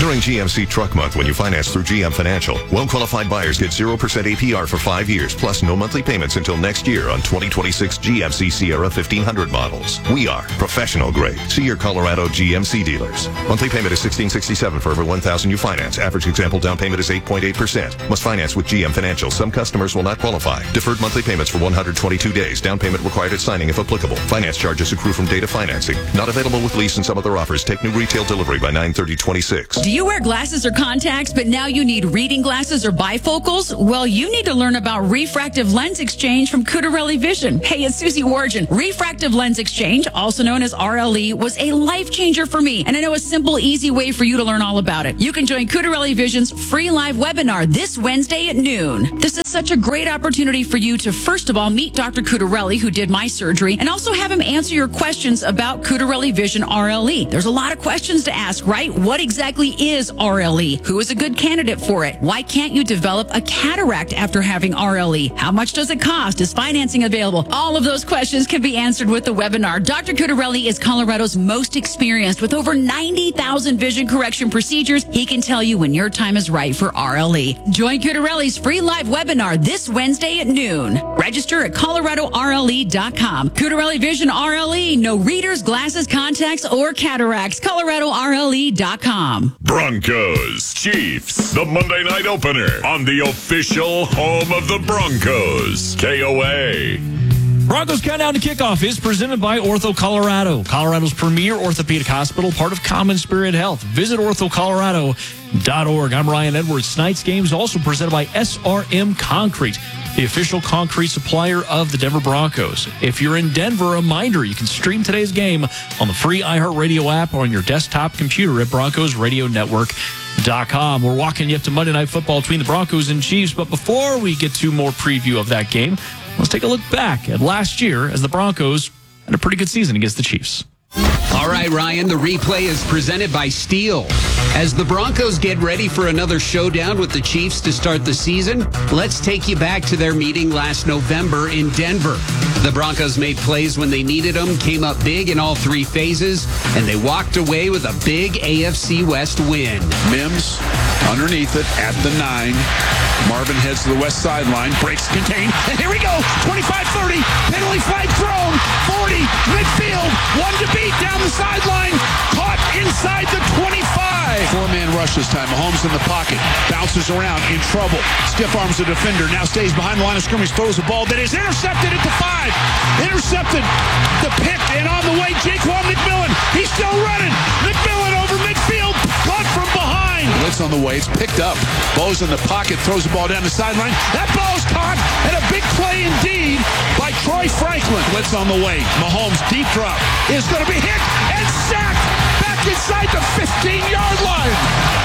Speaker 8: During G M C Truck Month, when you finance through G M Financial, well-qualified buyers get zero percent A P R for five years, plus no monthly payments until next year on twenty twenty-six G M C Sierra fifteen hundred models. We are professional grade. See your Colorado G M C dealers. Monthly payment is sixteen sixty-seven for every one thousand you finance. Average example down payment is eight point eight percent. Must finance with G M Financial. Some customers will not qualify. Deferred monthly payments for one hundred twenty-two days. Down payment required at signing if applicable. Finance charges accrue from data financing. Not available with lease and some other offers. Take new retail delivery by nine thirty twenty-six.
Speaker 11: Do you wear glasses or contacts, but now you need reading glasses or bifocals? Well, you need to learn about refractive lens exchange from Cutarelli Vision. Hey, it's Susie Wargen. Refractive lens exchange, also known as R L E, was a life changer for me. And I know a simple, easy way for you to learn all about it. You can join Cutarelli Vision's free live webinar this Wednesday at noon. This is such a great opportunity for you to, first of all, meet Doctor Cutarelli, who did my surgery, and also have him answer your questions about Cutarelli Vision R L E. There's a lot of questions to ask, right? What exactly is R L E? Who is a good candidate for it? Why can't you develop a cataract after having R L E? How much does it cost? Is financing available? All of those questions can be answered with the webinar. Doctor Cutarelli is Colorado's most experienced with over ninety thousand vision correction procedures. He can tell you when your time is right for R L E. Join Cutarelli's free live webinar this Wednesday at noon. Register at Colorado R L E dot com. Cutarelli Vision R L E. No readers, glasses, contacts, or cataracts. Colorado R L E dot com.
Speaker 2: Broncos Chiefs, the Monday night opener on the official home of the Broncos, K O A.
Speaker 22: Broncos Countdown to Kickoff is presented by Ortho Colorado, Colorado's premier orthopedic hospital, part of Common Spirit Health. Visit ortho colorado dot org. I'm Ryan Edwards. Tonight's game is also presented by S R M Concrete, the official concrete supplier of the Denver Broncos. If you're in Denver, a reminder, you can stream today's game on the free iHeartRadio app or on your desktop computer at broncos radio network dot com. We're walking you up to Monday Night Football between the Broncos and Chiefs, but before we get to more preview of that game, let's take a look back at last year as the Broncos had a pretty good season against the Chiefs.
Speaker 12: All right, Ryan, the replay is presented by Steel. As the Broncos get ready for another showdown with the Chiefs to start the season, let's take you back to their meeting last November in Denver. The Broncos made plays when they needed them, came up big in all three phases, and they walked away with a big A F C West win.
Speaker 6: Mims underneath it at the nine. Marvin heads to the west sideline, breaks contained, and here we go, twenty-five thirty, penalty flag thrown, forty, midfield, one to beat down the sideline, caught inside the twenty-five. Four-man rush this time, Mahomes in the pocket, bounces around, in trouble, stiff arms the defender, now stays behind the line of scrimmage, throws the ball that is intercepted at the five, intercepted, the pick, and on the way, Jaquan McMillan, he's still running, McMillan over midfield, caught from behind. Blitz on the way, it's picked up, Bo's in the pocket, throws the ball down the sideline, that ball's caught, and a big play indeed by Troy Franklin. Blitz on the way, Mahomes deep drop, is going to be hit and sacked back inside the fifteen-yard line.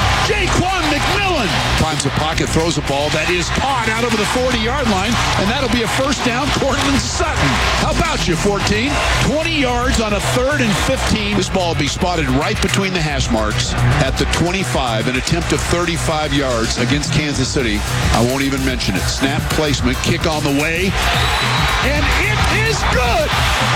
Speaker 6: Jaquan McMillan finds the pocket, throws a ball that is caught out over the forty-yard line, and that'll be a first down, Cortland Sutton. How about you, fourteen? twenty yards on a third and fifteen. This ball will be spotted right between the hash marks at the twenty-five, an attempt of thirty-five yards against Kansas City. I won't even mention it. Snap placement, kick on the way, and it is good.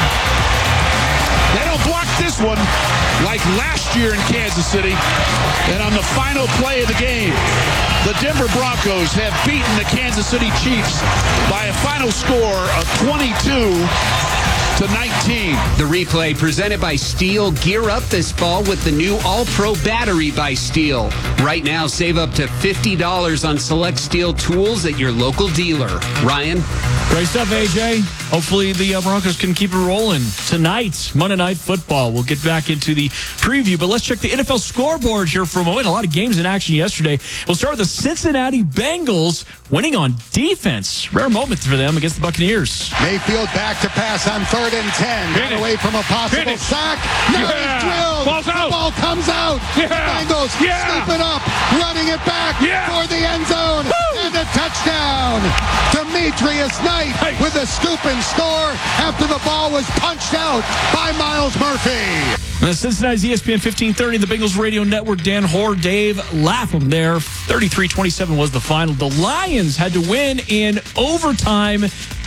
Speaker 6: They don't block this one like last year in Kansas City. And on the final play of the game, the Denver Broncos have beaten the Kansas City Chiefs by a final score of twenty-two to nineteen.
Speaker 12: The replay presented by Steel. Gear up this fall with the new All-Pro battery by Steel. Right now, save up to fifty dollars on select Steel tools at your local dealer. Ryan?
Speaker 22: Great stuff, A J. Hopefully the uh, Broncos can keep it rolling tonight. Monday Night Football. We'll get back into the preview, but let's check the N F L scoreboard here for a moment. A lot of games in action yesterday. We'll start with the Cincinnati Bengals winning on defense. Rare moment for them against the Buccaneers.
Speaker 13: Mayfield back to pass on third and ten. Got away from a possible Finish. sack. Now yeah. he's drilled.
Speaker 15: Ball's out.
Speaker 13: The ball comes out.
Speaker 15: Yeah.
Speaker 13: The Bengals
Speaker 15: yeah.
Speaker 13: scoop it up, running it back
Speaker 15: yeah.
Speaker 13: for the end zone. Woo. And a touchdown. Demetrius Knight hey. with a scoop and score after the ball was punched out by Miles Murphy.
Speaker 22: And Cincinnati's E S P N fifteen thirty, the Bengals Radio Network, Dan Hoare, Dave Lapham there. thirty-three twenty-seven was the final. The Lions had to win in overtime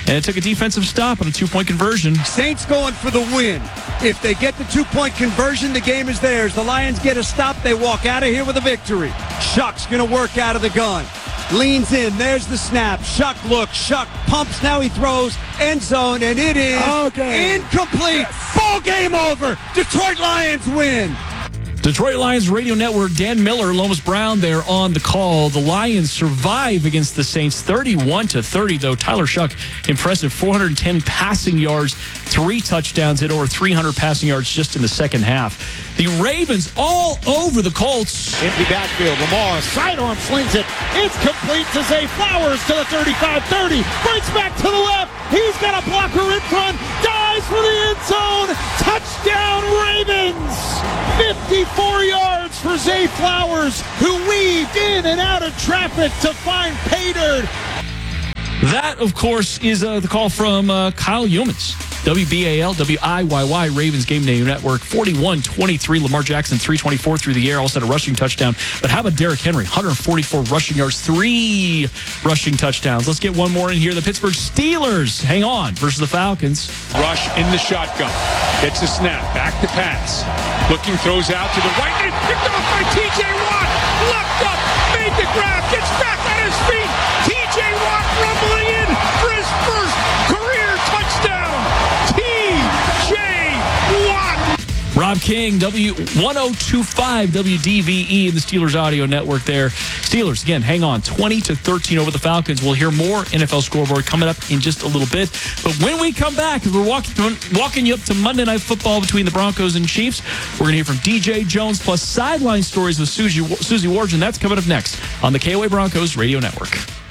Speaker 22: and it took a defensive stop on a two-point conversion.
Speaker 1: Saints going for the win. If they get the two-point conversion, the game is theirs. The Lions get a stop. They walk out of here with a victory. Shuck's going to work out of the gun. Leans in. There's the snap. Shuck looks. Shuck pumps. Now he throws. End zone, and it is okay. Incomplete. Yes. Ball game over. Detroit Lions win.
Speaker 22: Detroit Lions Radio Network, Dan Miller, Lomas Brown there on the call. The Lions survive against the Saints thirty-one to thirty, though. Tyler Shuck, impressive four hundred ten passing yards, three touchdowns, hit over three hundred passing yards just in the second half. The Ravens all over the Colts.
Speaker 15: Empty backfield. Lamar, sidearm slings it. It's complete to Zay Flowers to the thirty-five thirty. Breaks back to the left. He's got a blocker in front. Dives for the end zone. Touchdown Ravens. fifty-four yards for Zay Flowers, who weaved in and out of traffic to find pay dirt.
Speaker 22: That, of course, is uh, the call from uh, Kyle Yeomans. W B A L, W I Y Y, Ravens Game Day Network, forty-one twenty-three. Lamar Jackson, three twenty-four through the air, also had a rushing touchdown. But how about Derrick Henry, one hundred forty-four rushing yards, three rushing touchdowns. Let's get one more in here. The Pittsburgh Steelers, hang on, versus the Falcons.
Speaker 6: Rush in the shotgun. Gets a snap. Back to pass. Looking, throws out to the right. And picked off by T J Watt. Leapt up, made the grab, gets back on his feet. T J Watt rumbling in for his first career touchdown. T J Watt.
Speaker 22: Rob King, W one oh two point five W D V E in the Steelers audio network there. Steelers, again, hang on, twenty to thirteen over the Falcons. We'll hear more N F L scoreboard coming up in just a little bit. But when we come back, we're walking, walking you up to Monday Night Football between the Broncos and Chiefs. We're going to hear from D J Jones plus sideline stories with Susie, Susie Warden. That's coming up next on the K O A Broncos Radio Network.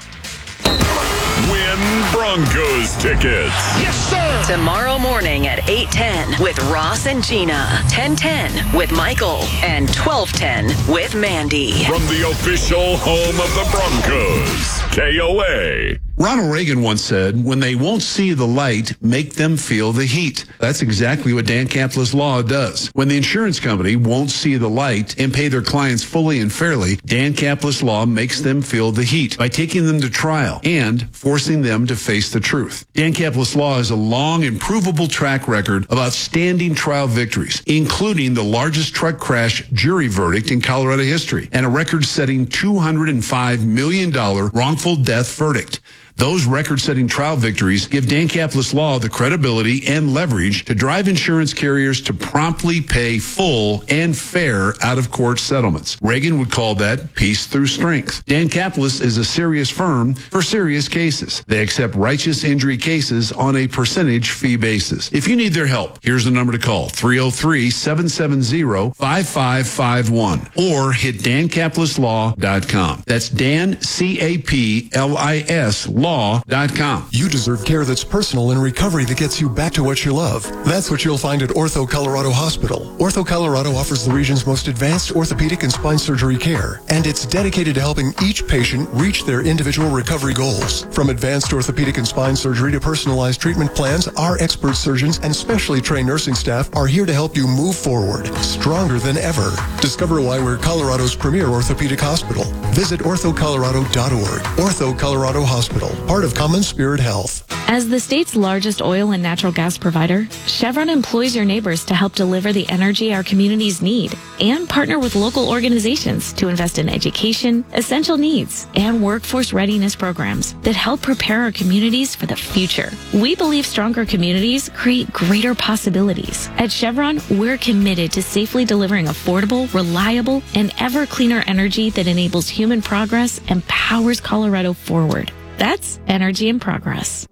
Speaker 2: Win Broncos tickets.
Speaker 15: Yes, sir.
Speaker 4: Tomorrow morning at eight ten with Ross and Gina, ten ten with Michael, and twelve ten with Mandy.
Speaker 2: From the official home of the Broncos, K O A.
Speaker 10: Ronald Reagan once said, when they won't see the light, make them feel the heat. That's exactly what Dan Capless Law does. When the insurance company won't see the light and pay their clients fully and fairly, Dan Capless Law makes them feel the heat by taking them to trial and forcing them to face the truth. Dan Capless Law has a long and provable track record of outstanding trial victories, including the largest truck crash jury verdict in Colorado history and a record-setting two hundred five million dollars wrongful death verdict. Those record-setting trial victories give Dan Capless Law the credibility and leverage to drive insurance carriers to promptly pay full and fair out-of-court settlements. Reagan would call that peace through strength. Dan Capless is a serious firm for serious cases. They accept righteous injury cases on a percentage fee basis. If you need their help, here's the number to call, three oh three, seven seven zero, five five five one, or hit dan capless law dot com. That's Dan, C A P L I S, law dot com.
Speaker 3: You deserve care that's personal and recovery that gets you back to what you love. That's what you'll find at Ortho Colorado Hospital. Ortho Colorado offers the region's most advanced orthopedic and spine surgery care, and it's dedicated to helping each patient reach their individual recovery goals. From advanced orthopedic and spine surgery to personalized treatment plans, our expert surgeons and specially trained nursing staff are here to help you move forward, stronger than ever. Discover why we're Colorado's premier orthopedic hospital. Visit ortho colorado dot org. Ortho Colorado Hospital, part of Common Spirit Health.
Speaker 16: As the state's largest oil and natural gas provider, Chevron employs your neighbors to help deliver the energy our communities need and partner with local organizations to invest in education, essential needs, and workforce readiness programs that help prepare our communities for the future. We believe stronger communities create greater possibilities. At Chevron, we're committed to safely delivering affordable, reliable, and ever cleaner energy that enables human progress and powers Colorado forward. That's Energy in Progress.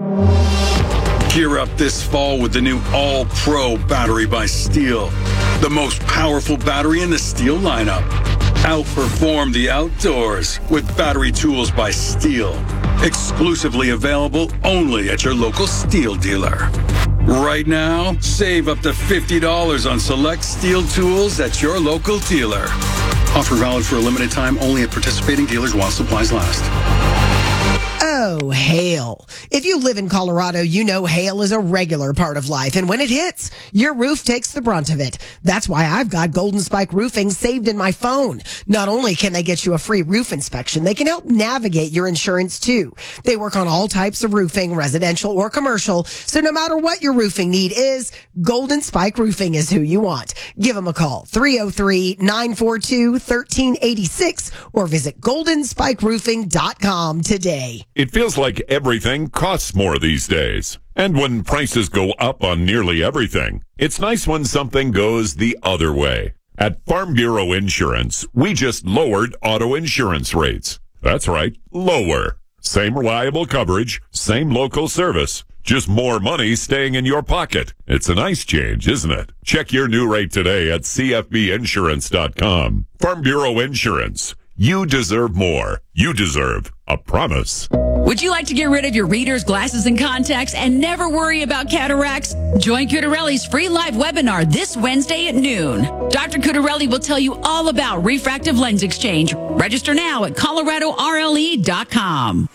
Speaker 17: Gear up this fall with the new All-Pro battery by Steel. The most powerful battery in the Steel lineup. Outperform the outdoors with battery tools by Steel. Exclusively available only at your local Steel dealer. Right now, save up to fifty dollars on select Steel tools at your local dealer. Offer valid for a limited time only at participating dealers while supplies last.
Speaker 14: Oh, hail. If you live in Colorado, you know hail is a regular part of life. And when it hits, your roof takes the brunt of it. That's why I've got Golden Spike Roofing saved in my phone. Not only can they get you a free roof inspection, they can help navigate your insurance too. They work on all types of roofing, residential or commercial. So no matter what your roofing need is, Golden Spike Roofing is who you want. Give them a call, three oh three, nine four two, one three eight six, or visit golden spike roofing dot com today.
Speaker 2: It feels like everything costs more these days. And when prices go up on nearly everything, it's nice when something goes the other way. At Farm Bureau Insurance, we just lowered auto insurance rates. That's right, lower. Same reliable coverage, same local service, just more money staying in your pocket. It's a nice change, isn't it? Check your new rate today at c f b insurance dot com. Farm Bureau Insurance. You deserve more. You deserve a promise.
Speaker 11: Would you like to get rid of your readers, glasses, and contacts and never worry about cataracts? Join Cutarelli's free live webinar this Wednesday at noon. Doctor Cutarelli will tell you all about refractive lens exchange. Register now at colorado r l e dot com.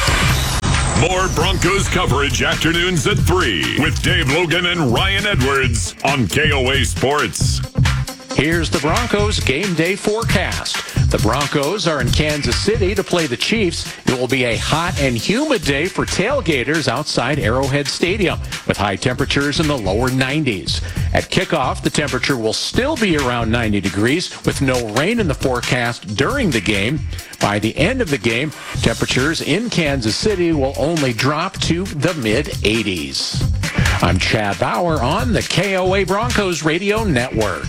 Speaker 2: More Broncos coverage afternoons at three with Dave Logan and Ryan Edwards on K O A Sports.
Speaker 20: Here's the Broncos game day forecast. The Broncos are in Kansas City to play the Chiefs. It will be a hot and humid day for tailgaters outside Arrowhead Stadium with high temperatures in the lower nineties. At kickoff, the temperature will still be around ninety degrees with no rain in the forecast during the game. By the end of the game, temperatures in Kansas City will only drop to the mid eighties. I'm Chad Bauer on the K O A Broncos Radio Network.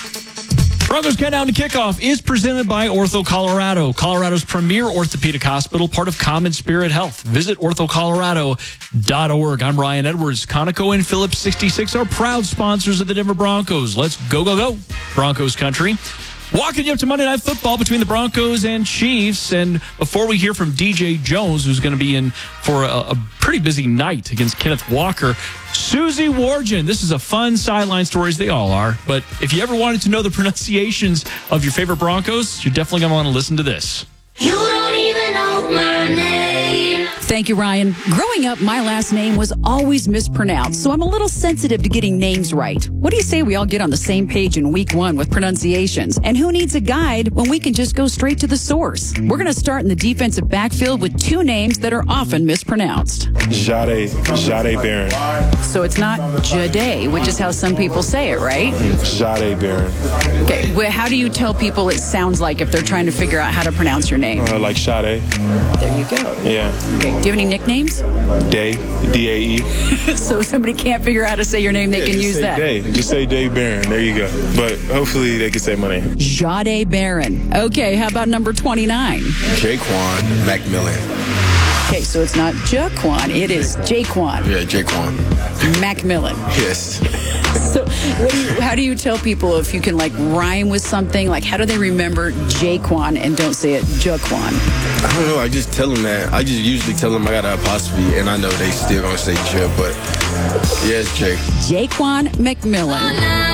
Speaker 22: Broncos Countdown to Kickoff is presented by Ortho Colorado, Colorado's premier orthopedic hospital, part of Common Spirit Health. Visit ortho colorado dot org. I'm Ryan Edwards. Conoco and Phillips sixty-six are proud sponsors of the Denver Broncos. Let's go, go, go, Broncos country. Walking you up to Monday Night Football between the Broncos and Chiefs. And before we hear from D J Jones, who's going to be in for a, a pretty busy night against Kenneth Walker, Susie Wargin. This is a fun sideline story, as they all are. But if you ever wanted to know the pronunciations of your favorite Broncos, you're definitely going to want to listen to this.
Speaker 5: You don't even know my name.
Speaker 11: Thank you, Ryan. Growing up, my last name was always mispronounced, so I'm a little sensitive to getting names right. What do you say we all get on the same page in week one with pronunciations? And who needs a guide when we can just go straight to the source? We're going to start in the defensive backfield with two names that are often mispronounced.
Speaker 21: Jade, Jade Barron.
Speaker 11: So it's not Jade, which is how some people say it, right?
Speaker 21: Jade Barron.
Speaker 11: Okay, well, how do you tell people it sounds like if they're trying to figure out how to pronounce your name?
Speaker 21: Uh, like Sade.
Speaker 11: There you go.
Speaker 21: Yeah.
Speaker 11: Okay, do you have any nicknames?
Speaker 21: Day, D A E.
Speaker 11: So if somebody can't figure out how to say your name, they
Speaker 21: yeah,
Speaker 11: can
Speaker 21: just
Speaker 11: use
Speaker 21: say
Speaker 11: that.
Speaker 21: Day. Just say Dave Barron. There you go. But hopefully they can say my name.
Speaker 11: Jade Barron. Okay, how about number twenty-nine?
Speaker 23: Jaquan McMillan.
Speaker 11: Okay, so it's not Jaquan, it is Jaquan.
Speaker 23: Yeah, Jaquan.
Speaker 11: Macmillan.
Speaker 23: Yes.
Speaker 11: So what do you, how do you tell people if you can like rhyme with something? Like how do they remember Jaquan and don't say it Jaquan?
Speaker 23: I don't know. I just tell them that. I just usually tell them I got an apostrophe, and I know they still gonna say J, but yeah, it's Jake.
Speaker 11: Jaquan McMillan.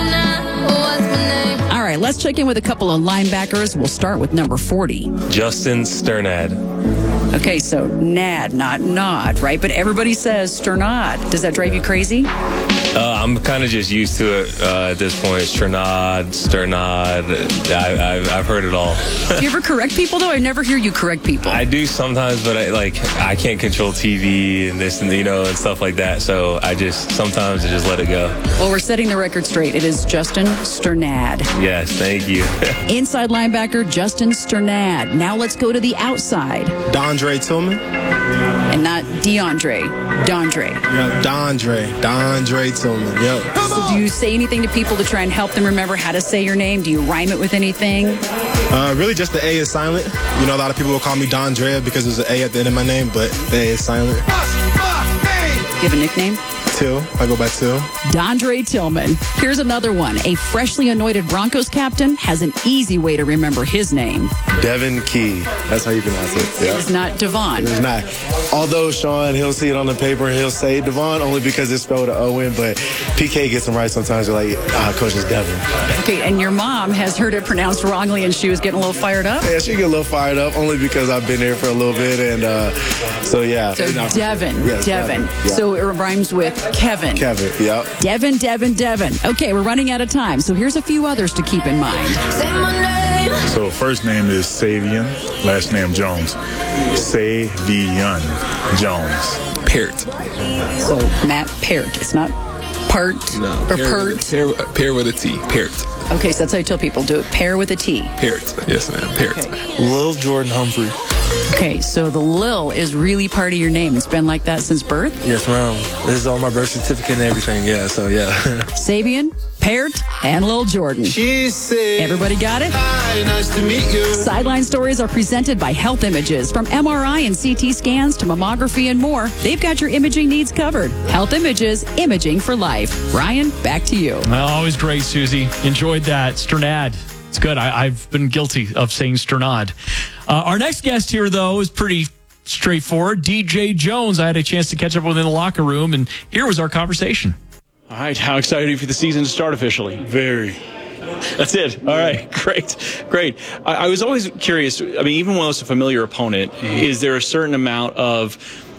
Speaker 11: All right, let's check in with a couple of linebackers. We'll start with number forty.
Speaker 24: Justin Sternad.
Speaker 11: Okay, so Nad, not Nod, right? But everybody says Sternad. Does that drive you crazy?
Speaker 24: Uh, I'm kind of just used to it uh, at this point. Sternad, Sternad. I, I, I've heard it all.
Speaker 11: Do you ever correct people, though? I never hear you correct people.
Speaker 24: I do sometimes, but I like I can't control T V and this and you know and stuff like that. So I just sometimes I just let it go.
Speaker 11: Well, we're setting the record straight. It is Justin Sternad.
Speaker 24: Yes, thank you.
Speaker 11: Inside linebacker Justin Sternad. Now let's go to the outside.
Speaker 23: Dondre Tillman.
Speaker 11: And not DeAndre. Dondre.
Speaker 23: Yeah, Dondre. Dondre Tillman. Yep.
Speaker 11: So do you say anything to people to try and help them remember how to say your name? Do you rhyme it with anything?
Speaker 23: Uh, really, just the A is silent. You know, a lot of people will call me Dondre because there's an A at the end of my name, but the A is silent.
Speaker 11: Do you have a nickname?
Speaker 23: Till. I go by Till.
Speaker 11: Dondre Tillman. Here's another one. A freshly anointed Broncos captain has an easy way to remember his name.
Speaker 23: Devin Key. That's how you pronounce it. Yeah.
Speaker 11: It's not Devon.
Speaker 23: It's not. Although Sean, he'll see it on the paper and he'll say Devon only because it's spelled an O N, but P K gets him right sometimes. You're like, ah, Coach is Devin.
Speaker 11: Okay, and your mom has heard it pronounced wrongly and she was getting a little fired up?
Speaker 23: Yeah, she get a little fired up only because I've been there for a little bit. And uh, so, yeah.
Speaker 11: So Devin.
Speaker 23: Yes,
Speaker 11: Devin.
Speaker 23: Devin. Yeah.
Speaker 11: So it rhymes with Kevin.
Speaker 23: Kevin, yeah.
Speaker 11: Devin, Devin, Devin. Okay, we're running out of time, so here's a few others to keep in mind.
Speaker 21: So first name is Savion, last name Jones. Savion Jones.
Speaker 7: Peart.
Speaker 11: So Matt Peart. It's not part
Speaker 7: no,
Speaker 11: or
Speaker 7: pair,
Speaker 11: pert.
Speaker 7: Pair, pair with a T. Peart.
Speaker 11: Okay, so that's how I tell people do it. Pair with a T.
Speaker 7: Peart. Yes, ma'am. Peart.
Speaker 11: Okay.
Speaker 23: Lil Jordan Humphrey.
Speaker 11: Okay, so the Lil is really part of your name. It's been like that since birth?
Speaker 23: Yes, ma'am. This is on my birth certificate and everything. Yeah, so yeah.
Speaker 11: Sabian, Peart, and Lil Jordan.
Speaker 23: She said,
Speaker 11: everybody got it?
Speaker 23: Hi, nice to meet you.
Speaker 11: Sideline Stories are presented by Health Images. From M R I and C T scans to mammography and more, they've got your imaging needs covered. Health Images, imaging for life. Ryan, back to you.
Speaker 22: Well, always great, Susie. Enjoyed that. Sternad. It's good. I, I've been guilty of saying Sternad. Uh, our next guest here, though, is pretty straightforward. D J Jones. I had a chance to catch up with him in the locker room, and here was our conversation.
Speaker 9: All right. How excited are you for the season to start officially?
Speaker 21: Very.
Speaker 9: That's it. All right. Great. Great. I, I was always curious. I mean, even when it's a familiar opponent, mm-hmm. is there a certain amount of